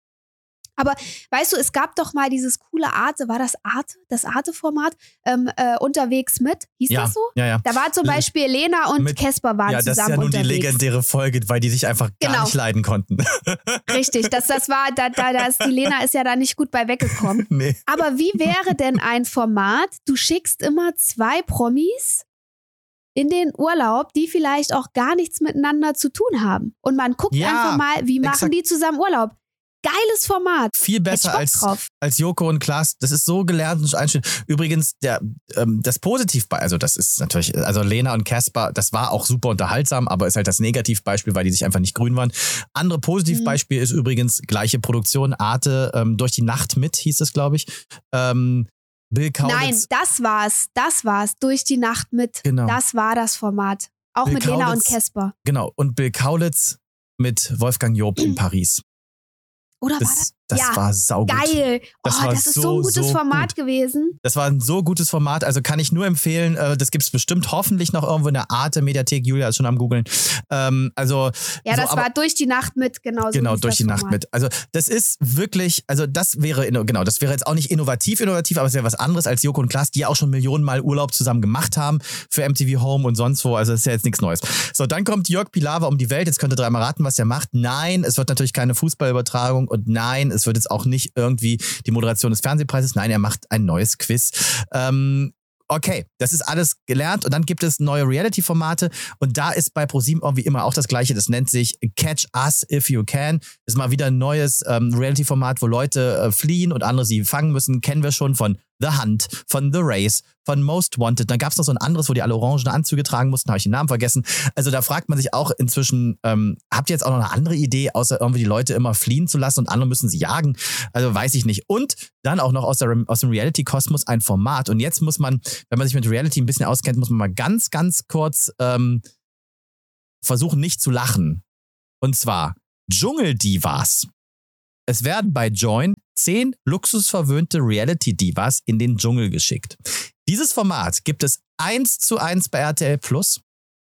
Aber weißt du, es gab doch mal dieses coole Arte, war das Arte, das Arte-Format, ähm, äh, unterwegs mit, hieß ja, das so? Ja, ja. Da war zum Beispiel Lena und mit, Casper waren ja, zusammen unterwegs. Ja, das ist ja nun unterwegs. die legendäre Folge, weil die sich einfach gar genau. nicht leiden konnten. Richtig, das, das war, da, da, das, die Lena ist ja da nicht gut bei weggekommen. Nee. Aber wie wäre denn ein Format, du schickst immer zwei Promis in den Urlaub, die vielleicht auch gar nichts miteinander zu tun haben. Und man guckt ja, einfach mal, wie machen exakt. die zusammen Urlaub. Geiles Format. Viel besser als, als Joko und Klaas. Das ist so gelernt und einstellen. Übrigens, der, ähm, das Positivbeispiel, also das ist natürlich, also Lena und Casper, das war auch super unterhaltsam, aber ist halt das Negativbeispiel, weil die sich einfach nicht grün waren. Andere Positivbeispiel mhm. ist übrigens gleiche Produktion, Arte, ähm, durch die Nacht mit, hieß es, glaube ich. Ähm, Bill Kaulitz. Nein, das war's, das war's, durch die Nacht mit. Genau. Das war das Format. Auch Bill mit Kaulitz, Lena und Casper. Genau, und Bill Kaulitz mit Wolfgang Job in Paris. Oder das, war das? Das ja, war saugut. Geil. Das, oh, war das ist so, so ein gutes so Format gut. gewesen. Das war ein so gutes Format, also kann ich nur empfehlen. Äh, das gibt es bestimmt hoffentlich noch irgendwo in der Arte-Mediathek. Julia ist schon am Googeln. Ähm, also, ja, so, das war durch die Nacht mit, genau so. Genau, durch die Format. Nacht mit. Also das ist wirklich, also das wäre, genau, das wäre jetzt auch nicht innovativ, innovativ, aber es wäre was anderes als Joko und Klaas, die ja auch schon Millionen Mal Urlaub zusammen gemacht haben für M T V Home und sonst wo. Also das ist ja jetzt nichts Neues. So, dann kommt Jörg Pilawa um die Welt. Jetzt könnt ihr dreimal raten, was er macht. Nein, es wird natürlich keine Fußballübertragung und nein, es wird jetzt auch nicht irgendwie die Moderation des Fernsehpreises. Nein, er macht ein neues Quiz. Ähm, okay, das ist alles gelernt und dann gibt es neue Reality-Formate und da ist bei ProSieben irgendwie immer auch das Gleiche. Das nennt sich Catch Us If You Can. Das ist mal wieder ein neues ähm, Reality-Format, wo Leute äh, fliehen und andere sie fangen müssen. Kennen wir schon von The Hunt, von The Race, von Most Wanted. Dann gab es noch so ein anderes, wo die alle orangen Anzüge tragen mussten, habe ich den Namen vergessen. Also da fragt man sich auch inzwischen, ähm, habt ihr jetzt auch noch eine andere Idee, außer irgendwie die Leute immer fliehen zu lassen und andere müssen sie jagen? Also weiß ich nicht. Und dann auch noch aus, der, aus dem Reality-Kosmos ein Format. Und jetzt muss man, wenn man sich mit Reality ein bisschen auskennt, muss man mal ganz, ganz kurz ähm, versuchen, nicht zu lachen. Und zwar Dschungeldivas. Es werden bei Join zehn luxusverwöhnte Reality-Divas in den Dschungel geschickt. Dieses Format gibt es eins zu eins bei R T L Plus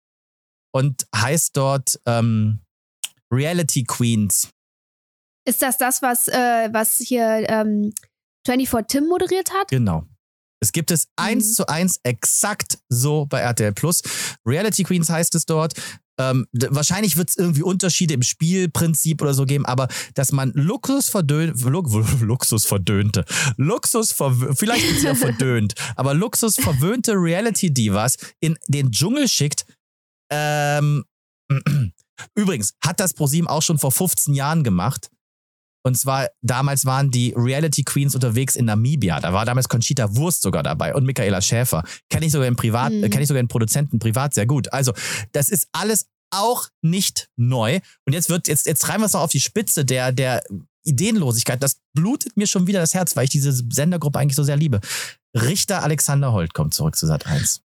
und heißt dort ähm, Reality Queens. Ist das das, was, äh, was hier ähm, vierundzwanzig Tim moderiert hat? Genau. Es gibt es eins zu eins exakt so bei R T L Plus. Reality Queens heißt es dort. Ähm, d- wahrscheinlich wird es irgendwie Unterschiede im Spielprinzip oder so geben, aber dass man Luxus verdönt, Lu- Luxus verdönte, Luxus verwö- vielleicht ist ja verdönt, aber Luxus verwöhnte Reality Divas in den Dschungel schickt. Ähm, übrigens hat das ProSieben auch schon vor fünfzehn Jahren gemacht. Und zwar, damals waren die Reality Queens unterwegs in Namibia. Da war damals Conchita Wurst sogar dabei und Michaela Schäfer. Kenne ich sogar in Privat, Mhm. äh, kenne ich sogar in Produzenten privat sehr gut. Also, das ist alles auch nicht neu. Und jetzt wird, jetzt, jetzt treiben wir es noch auf die Spitze der, der Ideenlosigkeit. Das blutet mir schon wieder das Herz, weil ich diese Sendergruppe eigentlich so sehr liebe. Richter Alexander Holt kommt zurück zu Sat eins.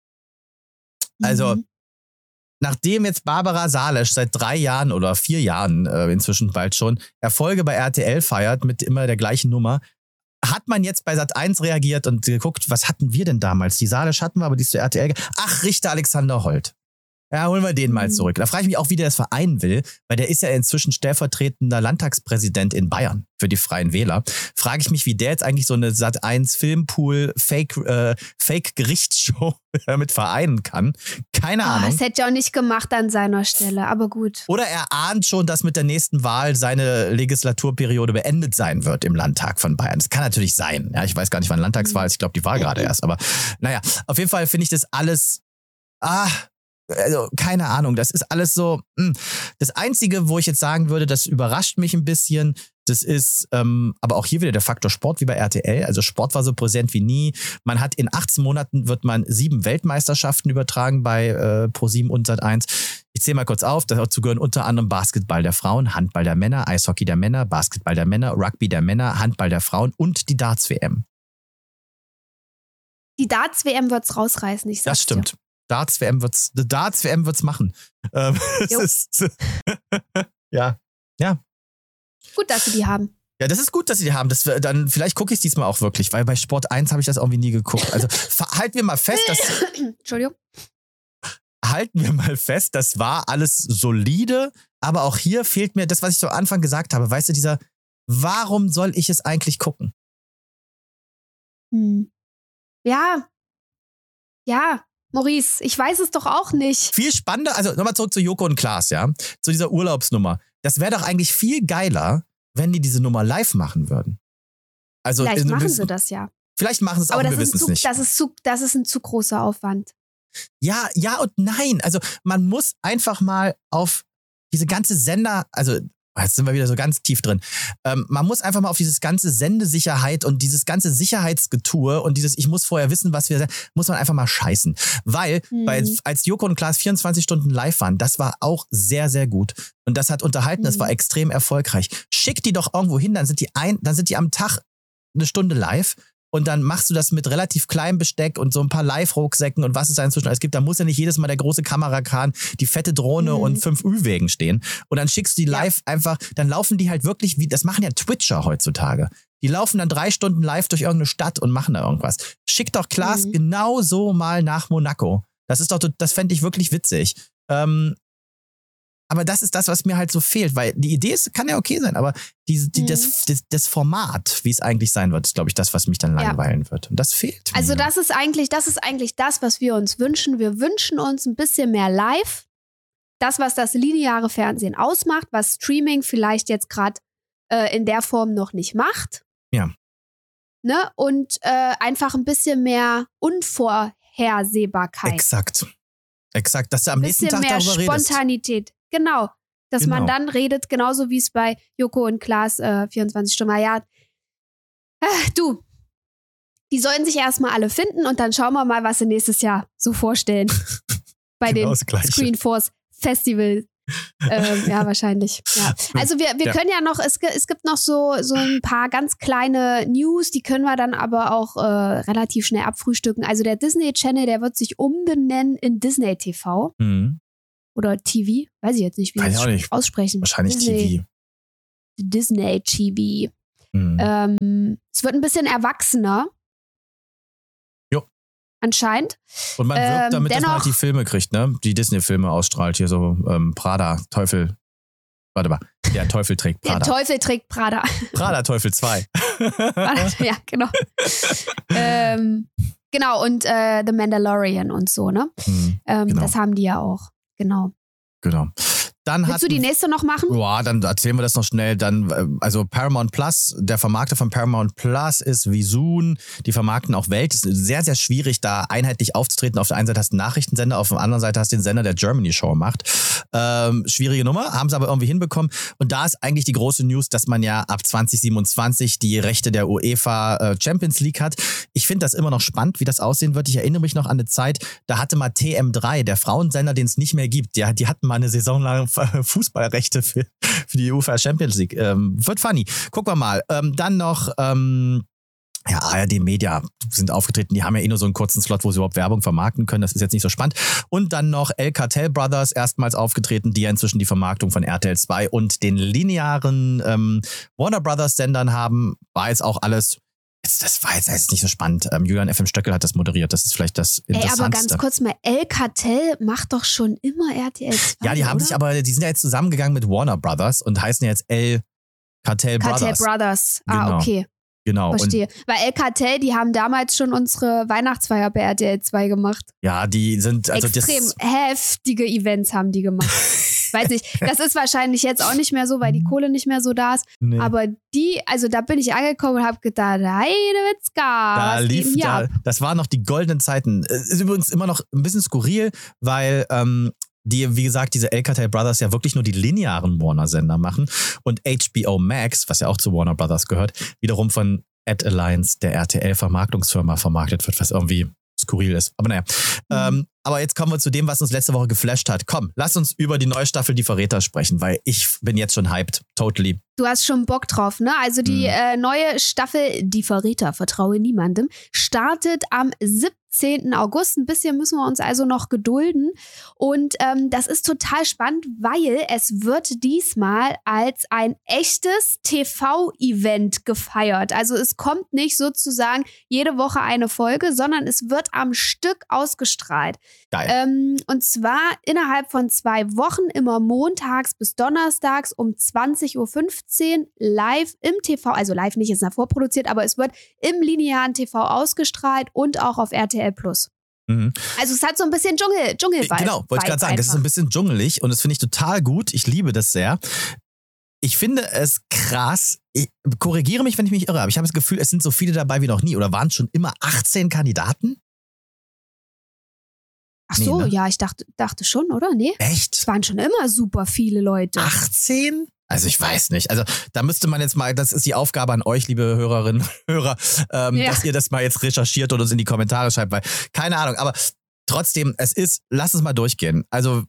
Also, Mhm. nachdem jetzt Barbara Salisch seit drei Jahren oder vier Jahren äh, inzwischen bald schon Erfolge bei R T L feiert mit immer der gleichen Nummer, hat man jetzt bei Sat eins reagiert und geguckt, was hatten wir denn damals? Die Salisch hatten wir, aber die ist zu R T L. ge- Ach, Richter Alexander Holt. Ja, holen wir den mal Mhm. zurück. Da frage ich mich auch, wie der das vereinen will, weil der ist ja inzwischen stellvertretender Landtagspräsident in Bayern für die Freien Wähler. Frage ich mich, wie der jetzt eigentlich so eine Sat eins Filmpool Fake, äh, Fake-Gerichtsshow damit vereinen kann. Keine Ah, Ahnung. das hätte ich auch nicht gemacht an seiner Stelle, aber gut. Oder er ahnt schon, dass mit der nächsten Wahl seine Legislaturperiode beendet sein wird im Landtag von Bayern. Das kann natürlich sein. Ja, ich weiß gar nicht, wann Landtagswahl ist. Ich glaube, die war gerade erst. Aber naja, auf jeden Fall finde ich das alles. Ah, also keine Ahnung, das ist alles so, mh. Das Einzige, wo ich jetzt sagen würde, das überrascht mich ein bisschen, das ist ähm, aber auch hier wieder der Faktor Sport wie bei R T L. Also Sport war so präsent wie nie. Man hat in achtzehn Monaten wird man sieben Weltmeisterschaften übertragen bei äh, ProSieben und Sat eins. Ich zähle mal kurz auf, dazu gehören unter anderem Basketball der Frauen, Handball der Männer, Eishockey der Männer, Basketball der Männer, Rugby der Männer, Handball der Frauen und die Darts-W M. Die Darts-W M wird's rausreißen, ich sag's Das stimmt. dir. Darts-W M wird's, die Darts-W M wird's machen. Ähm, es ist, ja, ja. Gut, dass sie die haben. Ja, das ist gut, dass sie die haben. Das, dann, vielleicht gucke ich es diesmal auch wirklich, weil bei Sport eins habe ich das irgendwie nie geguckt. Also halten wir mal fest, dass. Entschuldigung. Halten wir mal fest, das war alles solide, aber auch hier fehlt mir das, was ich zu Anfang gesagt habe. Weißt du, dieser, warum soll ich es eigentlich gucken? Hm. Ja. Ja, Maurice, ich weiß es doch auch nicht. Viel spannender, also nochmal zurück zu Joko und Klaas, ja, zu dieser Urlaubsnummer. Das wäre doch eigentlich viel geiler, wenn die diese Nummer live machen würden. Also, Vielleicht machen wissen, sie das ja. Vielleicht machen sie es auch, aber wir wissen es nicht. Das ist, zu, das ist ein zu großer Aufwand. Ja, ja und nein. Also man muss einfach mal auf diese ganze Sender, also jetzt sind wir wieder so ganz tief drin. Ähm, man muss einfach mal auf dieses ganze Sendesicherheit und dieses ganze Sicherheitsgetue und dieses, ich muss vorher wissen, was wir, muss man einfach mal scheißen. Weil, hm. bei, als Joko und Klaas vierundzwanzig Stunden live waren, das war auch sehr, sehr gut. Und das hat unterhalten, hm. das war extrem erfolgreich. Schick die doch irgendwo hin, dann sind die ein, dann sind die am Tag eine Stunde live. Und dann machst du das mit relativ kleinem Besteck und so ein paar Live-Rucksäcken und was es da inzwischen alles gibt. Da muss ja nicht jedes Mal der große Kamerakran, die fette Drohne mhm. und fünf Ü-Wägen stehen. Und dann schickst du die live ja. einfach, dann laufen die halt wirklich, wie das machen ja Twitcher heutzutage. Die laufen dann drei Stunden live durch irgendeine Stadt und machen da irgendwas. Schick doch Klaas mhm. genau so mal nach Monaco. Das ist doch, das fände ich wirklich witzig. Ähm, Aber das ist das, was mir halt so fehlt, weil die Idee ist, kann ja okay sein, aber die, die, mhm. das, das, das Format, wie es eigentlich sein wird, ist, glaube ich, das, was mich dann langweilen ja. wird. Und das fehlt mir. Also das ist eigentlich, das ist eigentlich das, was wir uns wünschen. Wir wünschen uns ein bisschen mehr live. Das, was das lineare Fernsehen ausmacht, was Streaming vielleicht jetzt gerade äh, in der Form noch nicht macht. Ja. Ne? Und äh, einfach ein bisschen mehr Unvorhersehbarkeit. Exakt. Exakt, dass du am nächsten Tag darüber redest. Ein bisschen mehr Spontanität. Genau, dass genau. man dann redet, genauso wie es bei Joko und Klaas äh, vierundzwanzig Stunden war. Ja, äh, du, die sollen sich erstmal alle finden und dann schauen wir mal, was sie nächstes Jahr so vorstellen. Bei genau dem Screenforce Festival. ähm, ja, wahrscheinlich. Ja. Also wir, wir ja. können ja noch, es, es gibt noch so, so ein paar ganz kleine News, die können wir dann aber auch äh, relativ schnell abfrühstücken. Also der Disney Channel, der wird sich umbenennen in Disney T V. Mhm. Oder T V, weiß ich jetzt nicht, wie wir das aussprechen. Wahrscheinlich Disney, T V. Disney T V. Mhm. Ähm, es wird ein bisschen erwachsener. Jo. Anscheinend. Und man wirkt ähm, damit, dennoch, dass man halt die Filme kriegt, ne? Die Disney-Filme ausstrahlt. Hier so ähm, Prada, Teufel. Warte mal. Der Teufel trägt Prada. Der Teufel trägt Prada. Prada, Teufel zwei. Ja, genau. ähm, genau, und äh, The Mandalorian und so, ne? Mhm, ähm, genau. Das haben die ja auch. Genau. Genau. Dann Willst du die nächste noch machen? Ja, dann erzählen wir das noch schnell. Dann, also Paramount Plus, der Vermarkter von Paramount Plus ist Visun. Die vermarkten auch Welt. Es ist sehr, sehr schwierig, da einheitlich aufzutreten. Auf der einen Seite hast du einen Nachrichtensender, auf der anderen Seite hast du den Sender, der Germany Show macht. Ähm, schwierige Nummer, haben sie aber irgendwie hinbekommen. Und da ist eigentlich die große News, dass man ja ab zwanzig siebenundzwanzig die Rechte der UEFA äh, Champions League hat. Ich finde das immer noch spannend, wie das aussehen wird. Ich erinnere mich noch an eine Zeit, da hatte mal T M drei, der Frauensender, den es nicht mehr gibt. Die, die hatten mal eine Saison lang Fußballrechte für, für die UEFA Champions League. Ähm, wird funny. Gucken wir mal. Ähm, dann noch, ähm, ja, A R D Media sind aufgetreten. Die haben ja eh nur so einen kurzen Slot, wo sie überhaupt Werbung vermarkten können. Das ist jetzt nicht so spannend. Und dann noch El Cartel Brothers erstmals aufgetreten, die ja inzwischen die Vermarktung von R T L zwei und den linearen ähm, Warner Brothers Sendern haben. War jetzt auch alles... Das war jetzt, jetzt nicht so spannend. Ähm, Julian F M Stöckel hat das moderiert. Das ist vielleicht das Interessanteste. Ey, aber ganz kurz mal, El Cartel macht doch schon immer R T L zwei, Ja, die haben oder? sich aber, die sind ja jetzt zusammengegangen mit Warner Brothers und heißen ja jetzt El Cartel Brothers. Cartel Brothers, ah, genau. okay. Genau. Verstehe. Und weil El Cartel, die haben damals schon unsere Weihnachtsfeier bei R T L zwei gemacht. Ja, die sind... Also extrem das, heftige Events haben die gemacht. weiß nicht, das ist wahrscheinlich jetzt auch nicht mehr so, weil die Kohle nicht mehr so da ist. Nee. Aber die, also da bin ich angekommen und habe gedacht, Heidewitzka, da was lief geht da, ab? Das waren noch die goldenen Zeiten. Ist übrigens immer noch ein bisschen skurril, weil ähm, die, wie gesagt, diese Alcatel Brothers ja wirklich nur die linearen Warner-Sender machen und H B O Max, was ja auch zu Warner Brothers gehört, wiederum von Ad Alliance, der R T L-Vermarktungsfirma, vermarktet wird, was irgendwie skurril ist. Aber naja. Mhm. Ähm, aber jetzt kommen wir zu dem, was uns letzte Woche geflasht hat. Komm, lass uns über die neue Staffel Die Verräter sprechen, weil ich bin jetzt schon hyped. Totally. Du hast schon Bock drauf, ne? Also die mhm. äh, neue Staffel Die Verräter, vertraue niemandem, startet am siebzehnten August. Ein bisschen müssen wir uns also noch gedulden. Und ähm, das ist total spannend, weil es wird diesmal als ein echtes T V-Event gefeiert. Also es kommt nicht sozusagen jede Woche eine Folge, sondern es wird am Stück ausgestrahlt. Geil. Ähm, und zwar innerhalb von zwei Wochen, immer montags bis donnerstags um zwanzig Uhr fünfzehn live im T V, also live nicht, ist ja vorproduziert, aber es wird im linearen T V ausgestrahlt und auch auf R T L Plus. Mhm. Also es hat so ein bisschen Dschungel, Dschungel-Vibe. Genau, wollte ich gerade sagen, das ist ein bisschen dschungelig und das finde ich total gut. Ich liebe das sehr. Ich finde es krass. Ich korrigiere mich, wenn ich mich irre, aber ich habe das Gefühl, es sind so viele dabei wie noch nie. Oder waren es schon immer achtzehn Kandidaten? Ach so, nee, ne? Ja, ich dachte, dachte schon, oder? Nee. Echt? Es waren schon immer super viele Leute. achtzehn? Also ich weiß nicht. Also da müsste man jetzt mal, das ist die Aufgabe an euch, liebe Hörerinnen und Hörer, ähm, ja. dass ihr das mal jetzt recherchiert und uns in die Kommentare schreibt, weil keine Ahnung, aber trotzdem, es ist, lass es mal durchgehen. Also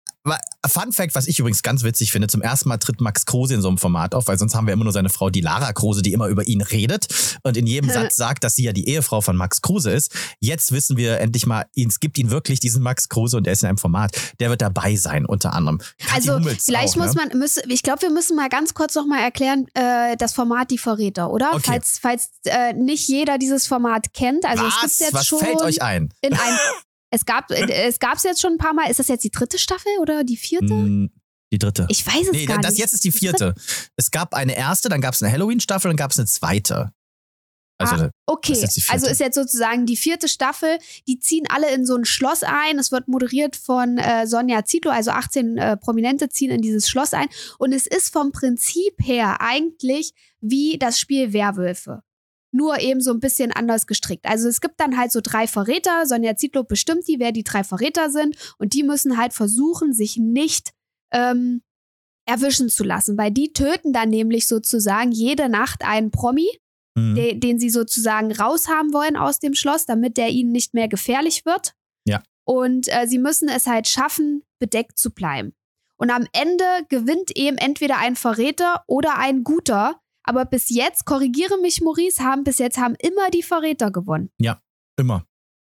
Fun Fact, was ich übrigens ganz witzig finde, zum ersten Mal tritt Max Kruse in so einem Format auf, weil sonst haben wir immer nur seine Frau, die Lara Kruse, die immer über ihn redet und in jedem Satz sagt, dass sie ja die Ehefrau von Max Kruse ist. Jetzt wissen wir endlich mal, es gibt ihn wirklich, diesen Max Kruse, und er ist in einem Format, der wird dabei sein, unter anderem. Kathi also Hummels vielleicht auch, muss ne? man, müssen, ich glaube, wir müssen mal ganz kurz noch mal erklären, äh, das Format Die Verräter, oder? Okay. Falls, falls äh, nicht jeder dieses Format kennt. Also was? Es gibt's jetzt was schon fällt euch ein? In ein Es gab es gab's jetzt schon ein paar Mal. Ist das jetzt die dritte Staffel oder die vierte? Mm, die dritte. Ich weiß es nee, gar das nicht. Jetzt ist die vierte. Es gab eine erste, dann gab es eine Halloween-Staffel, dann gab es eine zweite. Also, ah, okay, ist also ist jetzt sozusagen die vierte Staffel. Die ziehen alle in so ein Schloss ein. Es wird moderiert von äh, Sonja Zietlow, also achtzehn äh, Prominente ziehen in dieses Schloss ein. Und es ist vom Prinzip her eigentlich wie das Spiel Werwölfe. Nur eben so ein bisschen anders gestrickt. Also es gibt dann halt so drei Verräter. Sonja Zietlow bestimmt die, wer die drei Verräter sind. Und die müssen halt versuchen, sich nicht ähm, erwischen zu lassen. Weil die töten dann nämlich sozusagen jede Nacht einen Promi, mhm. de- den sie sozusagen raushaben wollen aus dem Schloss, damit der ihnen nicht mehr gefährlich wird. Ja. Und äh, sie müssen es halt schaffen, bedeckt zu bleiben. Und am Ende gewinnt eben entweder ein Verräter oder ein Guter. Aber bis jetzt, korrigiere mich, Maurice, haben bis jetzt haben immer die Verräter gewonnen. Ja, immer.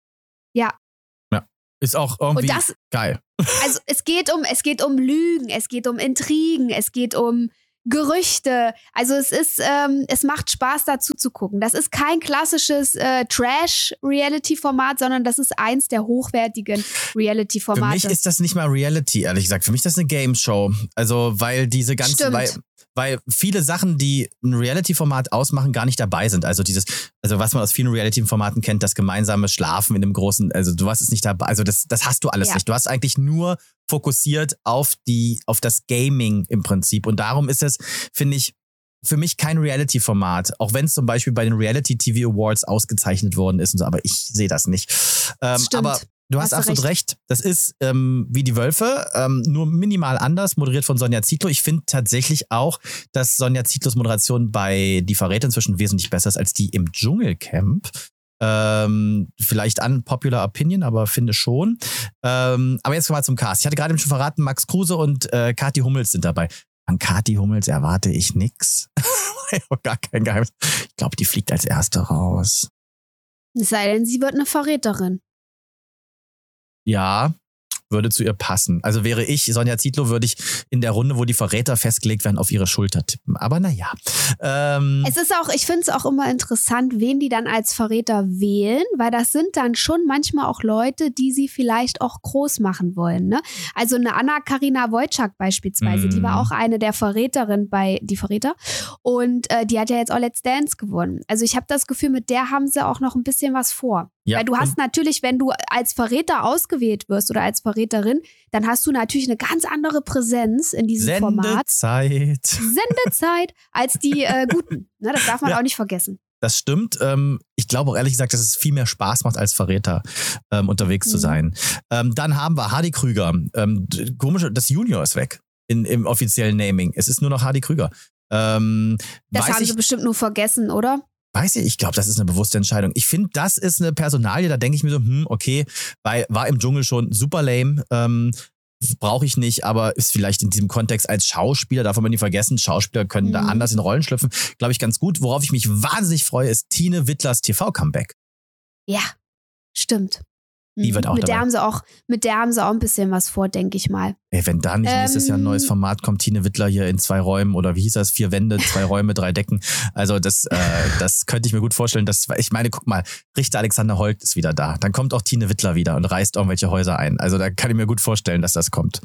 Ja. Ja, ist auch irgendwie das, geil. Also es geht um, es geht um Lügen, es geht um Intrigen, es geht um Gerüchte. Also es ist, ähm, es macht Spaß, dazu zu gucken. Das ist kein klassisches äh, Trash-Reality-Format, sondern das ist eins der hochwertigen Reality-Formate. Für mich ist das nicht mal Reality, ehrlich gesagt. Für mich ist das eine Game-Show. Also weil diese ganzen, Stimmt. weil Weil viele Sachen, die ein Reality-Format ausmachen, gar nicht dabei sind. Also dieses, also was man aus vielen Reality-Formaten kennt, das gemeinsame Schlafen in einem großen, also du hast es nicht dabei, also das, das hast du alles ja. nicht. Du hast eigentlich nur fokussiert auf die, auf das Gaming im Prinzip. Und darum ist es, finde ich, für mich kein Reality-Format. Auch wenn es zum Beispiel bei den Reality-T V Awards ausgezeichnet worden ist und so, aber ich sehe das nicht. Ähm, Stimmt. Aber du hast, hast absolut recht. recht. Das ist ähm, wie die Wölfe, ähm, nur minimal anders, moderiert von Sonja Zietlow. Ich finde tatsächlich auch, dass Sonja Zietlows Moderation bei Die Verräter inzwischen wesentlich besser ist als die im Dschungelcamp. Ähm, vielleicht unpopular opinion, aber finde schon. Ähm, aber jetzt kommen wir zum Cast. Ich hatte gerade schon verraten, Max Kruse und äh, Kathi Hummels sind dabei. An Kathi Hummels erwarte ich nix. Gar kein Geheimnis. Ich glaube, die fliegt als Erste raus. Es sei denn, sie wird eine Verräterin. Ja, würde zu ihr passen. Also wäre ich, Sonja Zietlow, würde ich in der Runde, wo die Verräter festgelegt werden, auf ihre Schulter tippen. Aber naja. Ähm es ist auch, ich finde es auch immer interessant, wen die dann als Verräter wählen, weil das sind dann schon manchmal auch Leute, die sie vielleicht auch groß machen wollen. Ne? Also eine Anna-Karina Wojcik beispielsweise, mm. die war auch eine der Verräterinnen bei Die Verräter und äh, die hat ja jetzt auch Let's Dance gewonnen. Also ich habe das Gefühl, mit der haben sie auch noch ein bisschen was vor. Ja, Weil du hast natürlich, wenn du als Verräter ausgewählt wirst oder als Verräterin, dann hast du natürlich eine ganz andere Präsenz in diesem Format. Sendezeit. Sendezeit als die äh, Guten. Ne, das darf man Ja. auch nicht vergessen. Das stimmt. Ähm, ich glaube auch ehrlich gesagt, dass es viel mehr Spaß macht, als Verräter ähm, unterwegs Mhm. zu sein. Ähm, dann haben wir Hardy Krüger. Ähm, komisch, das Junior ist weg in, im offiziellen Naming. Es ist nur noch Hardy Krüger. Ähm, Das weiß haben ich, sie bestimmt nur vergessen, oder? Weiß ich, ich glaube, das ist eine bewusste Entscheidung. Ich finde, das ist eine Personalie, da denke ich mir so, hm, okay, weil war im Dschungel schon super lame, ähm, brauche ich nicht, aber ist vielleicht in diesem Kontext als Schauspieler, darf man nicht vergessen, Schauspieler können Mhm. da anders in Rollen schlüpfen, glaube ich, ganz gut. Worauf ich mich wahnsinnig freue, ist Tine Wittlers T V-Comeback. Ja, stimmt. Die wird auch mit dabei. der haben sie auch, mit der haben sie auch ein bisschen was vor, denke ich mal. Ey, wenn da nicht nächstes Jahr ein neues Ähm. Format kommt, Tine Wittler hier in zwei Räumen oder wie hieß das, vier Wände, zwei Räume, drei Decken. Also das, äh, das könnte ich mir gut vorstellen. Das, ich meine, guck mal, Richter Alexander Holt ist wieder da. Dann kommt auch Tine Wittler wieder und reißt irgendwelche Häuser ein. Also da kann ich mir gut vorstellen, dass das kommt.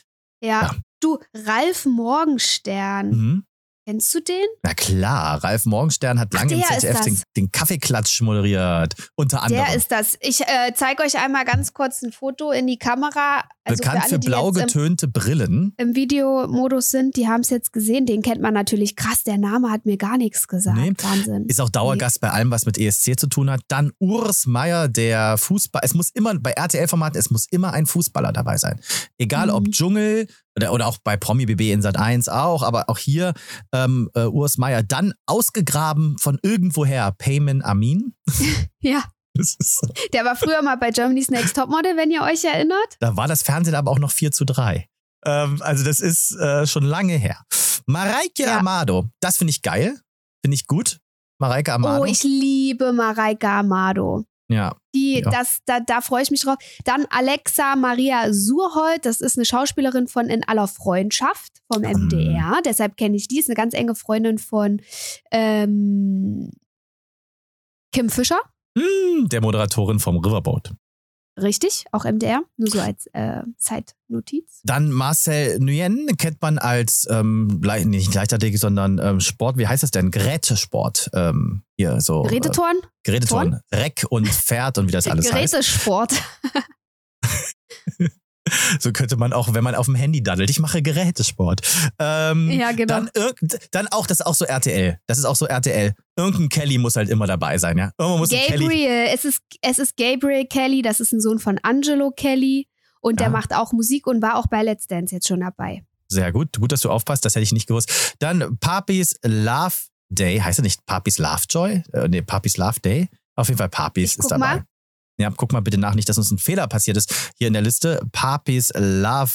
Ja, Ja. du, Ralf Morgenstern, Mhm. kennst du den? Na klar, Ralf Morgenstern hat Ach, lange im der Z D F ist den, das. den Kaffeeklatsch moderiert. Unter anderem. Der ist das. Ich äh, zeige euch einmal ganz kurz ein Foto in die Kamera. Also bekannt für, für, alle, die blau jetzt im, getönte Brillen. im Videomodus sind, die haben es jetzt gesehen. Den kennt man natürlich. Krass, der Name hat mir gar nichts gesagt. Nee. Wahnsinn. Ist auch Dauergast bei allem, was mit E S C zu tun hat. Dann Urs Meier, der Fußball. Es muss immer, bei R T L-Formaten, es muss immer ein Fußballer dabei sein. Egal Mhm. ob Dschungel oder, oder auch bei Promi B B in Sat eins auch, aber auch hier ähm, äh, Urs Meier. Dann ausgegraben von irgendwoher Payman Amin. Ja, Das ist, der war früher mal bei Germany's Next Topmodel, wenn ihr euch erinnert. da war das Fernsehen aber auch noch vier zu drei. Ähm, also das ist äh, schon lange her. Mareike Ja. Amado, das finde ich geil. Finde ich gut. Mareike Amado. Oh, ich liebe Mareike Amado. ja. Die, Ja. das, da, da freue ich mich drauf. Dann Alexa Maria Surhold, das ist eine Schauspielerin von In aller Freundschaft vom M D R. Mhm. Deshalb kenne ich die, ist eine ganz enge Freundin von ähm, Kim Fischer. Hm, der Moderatorin vom Riverboat. Richtig, auch M D R, nur so als äh, Zeitnotiz. Dann Marcel Nguyen kennt man als ähm, Le- nicht Leichtathletik, sondern ähm, Sport, wie heißt das denn? Gerätesport. Ähm, hier so. Äh, Gerätetorn? Geräteturnen. Reck und Pferd und wie das alles heißt. Gerätesport. So könnte man auch, wenn man auf dem Handy daddelt. Ich mache Gerätesport. Ähm, Ja, genau. Dann, irg- dann auch, das ist auch so R T L. Das ist auch so R T L. Irgendein Kelly muss halt immer dabei sein, ja? Irgendwann muss ein Kelly. Gabriel, es ist, es ist Gabriel Kelly, das ist ein Sohn von Angelo Kelly. Und der Ja. macht auch Musik und war auch bei Let's Dance jetzt schon dabei. Sehr gut. Gut, dass du aufpasst. Das hätte ich nicht gewusst. Dann Papis Love Day. Heißt er nicht Papis Lovejoy? Äh, nee, Papis Love Day. Auf jeden Fall Papis Ich ist guck dabei. mal. Ja, guck mal bitte nach, nicht, dass uns ein Fehler passiert ist hier in der Liste. Papis Love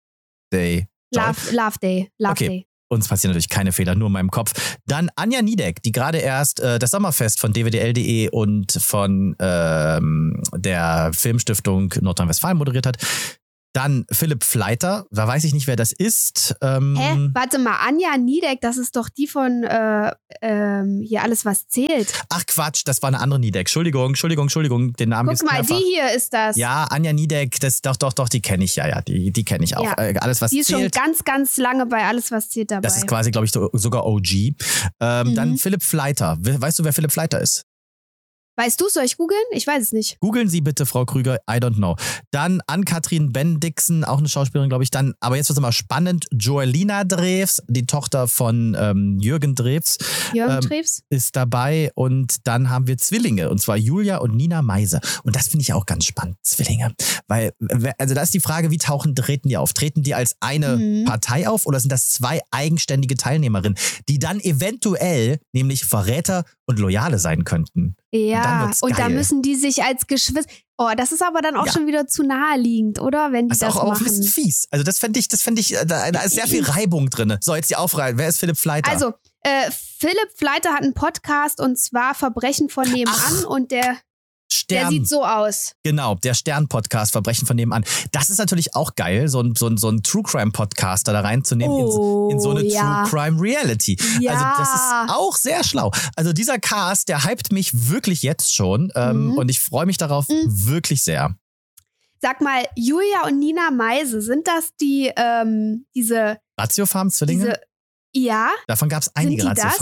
Day. Joy. Love, Love Day. Love Okay. Day. Uns passieren natürlich keine Fehler, nur in meinem Kopf. Dann Anja Niedeck, die gerade erst äh, das Sommerfest von d w d l punkt d e und von ähm, der Filmstiftung Nordrhein-Westfalen moderiert hat. Dann Philipp Fleiter, da weiß ich nicht, wer das ist. Ähm, Hä? Warte mal, Anja Niedeck, das ist doch die von äh, ähm, hier alles, was zählt. Ach Quatsch, das war eine andere Niedeck. Entschuldigung, Entschuldigung, Entschuldigung, den Namen Guck gibt's mal, mehrfach. die hier ist das. Ja, Anja Niedeck, das doch, doch, doch, die kenne ich ja, ja, die, die kenne ich auch. Ja. Äh, alles, was Die ist schon zählt. ganz, ganz lange bei alles, was zählt dabei. Das ist quasi, glaube ich, so- sogar O G. Ähm, Mhm. Dann Philipp Fleiter. We- Weißt du, wer Philipp Fleiter ist? Weißt du, soll ich googeln? Ich weiß es nicht. Googeln Sie bitte, Frau Krüger, I don't know. Dann Ann-Kathrin Bendixen, auch eine Schauspielerin, glaube ich. Dann, aber jetzt wird es mal spannend, Joelina Drews, die Tochter von ähm, Jürgen Drews, Jürgen Ähm, Treves? ist dabei. Und dann haben wir Zwillinge, und zwar Julia und Nina Meise. Und das finde ich auch ganz spannend, Zwillinge. Weil, also da ist die Frage, wie tauchen, treten die auf? Treten die als eine Mhm. Partei auf oder sind das zwei eigenständige Teilnehmerinnen, die dann eventuell nämlich Verräter und Loyale sein könnten? dann Ja, wird's und da geil. müssen die sich als Geschwister. Oh, das ist aber dann auch Ja. schon wieder zu naheliegend, oder? Wenn die Das ist das auch, auch ein machen. bisschen fies. Also das fände ich, das fände ich, äh, da, da ist sehr viel Reibung drin. So, jetzt die Aufreihe. Wer ist Philipp Fleiter? Also, äh, Philipp Fleiter hat einen Podcast und zwar Verbrechen von nebenan Ach, und der, der Stern. sieht so aus. Genau, der Stern-Podcast, Verbrechen von nebenan. Das ist natürlich auch geil, so ein, so ein, so ein True-Crime-Podcaster da reinzunehmen in, so- in so eine Oh, ja. True-Crime-Reality. Ja. Also das ist auch sehr schlau. Also dieser Cast, der hypt mich wirklich jetzt schon ähm, Mhm. und ich freue mich darauf Mhm. wirklich sehr. Sag mal, Julia und Nina Meise, sind das die, ähm, diese, Ratiofarm, Zwillinge? diese, ja, Davon gab es einige die Ratiofarm. das?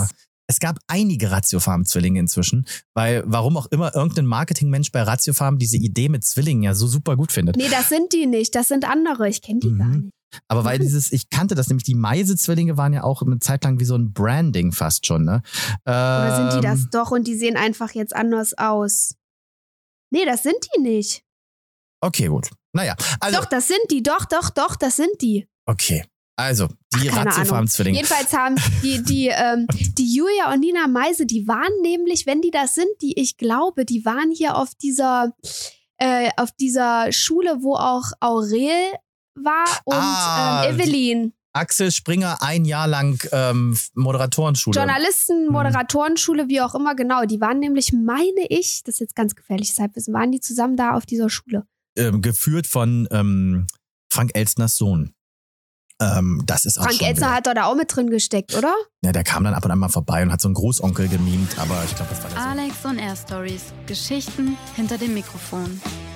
es gab einige Ratiofarm-Zwillinge inzwischen, weil warum auch immer irgendein Marketingmensch bei Ratiofarm diese Idee mit Zwillingen ja so super gut findet. Nee, das sind die nicht, das sind andere, ich kenne die mhm. gar nicht. Aber weil dieses, ich kannte das, nämlich die Meise-Zwillinge waren ja auch eine Zeit lang wie so ein Branding fast schon, ne? Ähm, Oder sind die das doch und die sehen einfach jetzt anders aus? Nee, das sind die nicht. Okay, gut. Naja. Also, doch, das sind die, doch, doch, doch, das sind die. Okay. Also, die Ratiofarm-Zwillinge. Jedenfalls haben die, die, ähm, die Julia und Nina Meise, die waren nämlich, wenn die das sind, die ich glaube, die waren hier auf dieser, äh, auf dieser Schule, wo auch Aurel war und ah, ähm, Evelyn. Axel Springer ein Jahr lang ähm, Moderatorenschule. Journalisten, Moderatorenschule, wie auch immer, genau. Die waren nämlich, meine ich, das ist jetzt ganz gefährliches Halbwissen, waren die zusammen da auf dieser Schule. Ähm, geführt von ähm, Frank Elstners Sohn. Ähm, das ist auch Frank schon Elstner wieder. hat doch da auch mit drin gesteckt, oder? Ja, der kam dann ab und an mal vorbei und hat so einen Großonkel gemimt, aber ich glaube, das war der Alex on Air Stories. Geschichten hinter dem Mikrofon.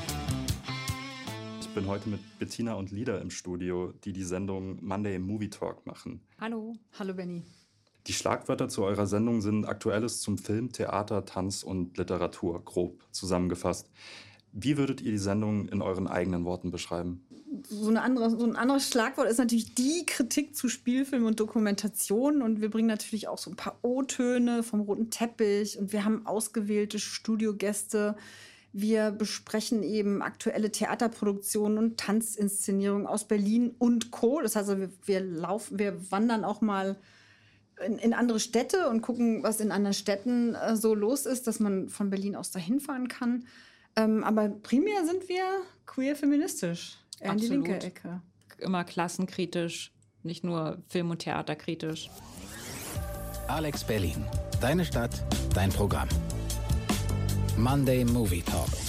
Ich bin heute mit Bettina und Lida im Studio, die die Sendung Monday Movie Talk machen. Hallo, hallo Benni. Die Schlagwörter zu eurer Sendung sind Aktuelles zum Film, Theater, Tanz und Literatur, grob zusammengefasst. Wie würdet ihr die Sendung in euren eigenen Worten beschreiben? So, eine andere, so ein anderes Schlagwort ist natürlich die Kritik zu Spielfilm und Dokumentation. Und wir bringen natürlich auch so ein paar O-Töne vom roten Teppich. Und wir haben ausgewählte Studiogäste. Wir besprechen eben aktuelle Theaterproduktionen und Tanzinszenierungen aus Berlin und Co. Das heißt, wir, wir, laufen, wir wandern auch mal in, in andere Städte und gucken, was in anderen Städten äh, so los ist, dass man von Berlin aus dahin fahren kann. Ähm, aber primär sind wir queer-feministisch. Eher in die linke Ecke. Immer klassenkritisch, nicht nur Film- und Theaterkritisch. Alex Berlin. Deine Stadt, dein Programm. Monday Movie Talk.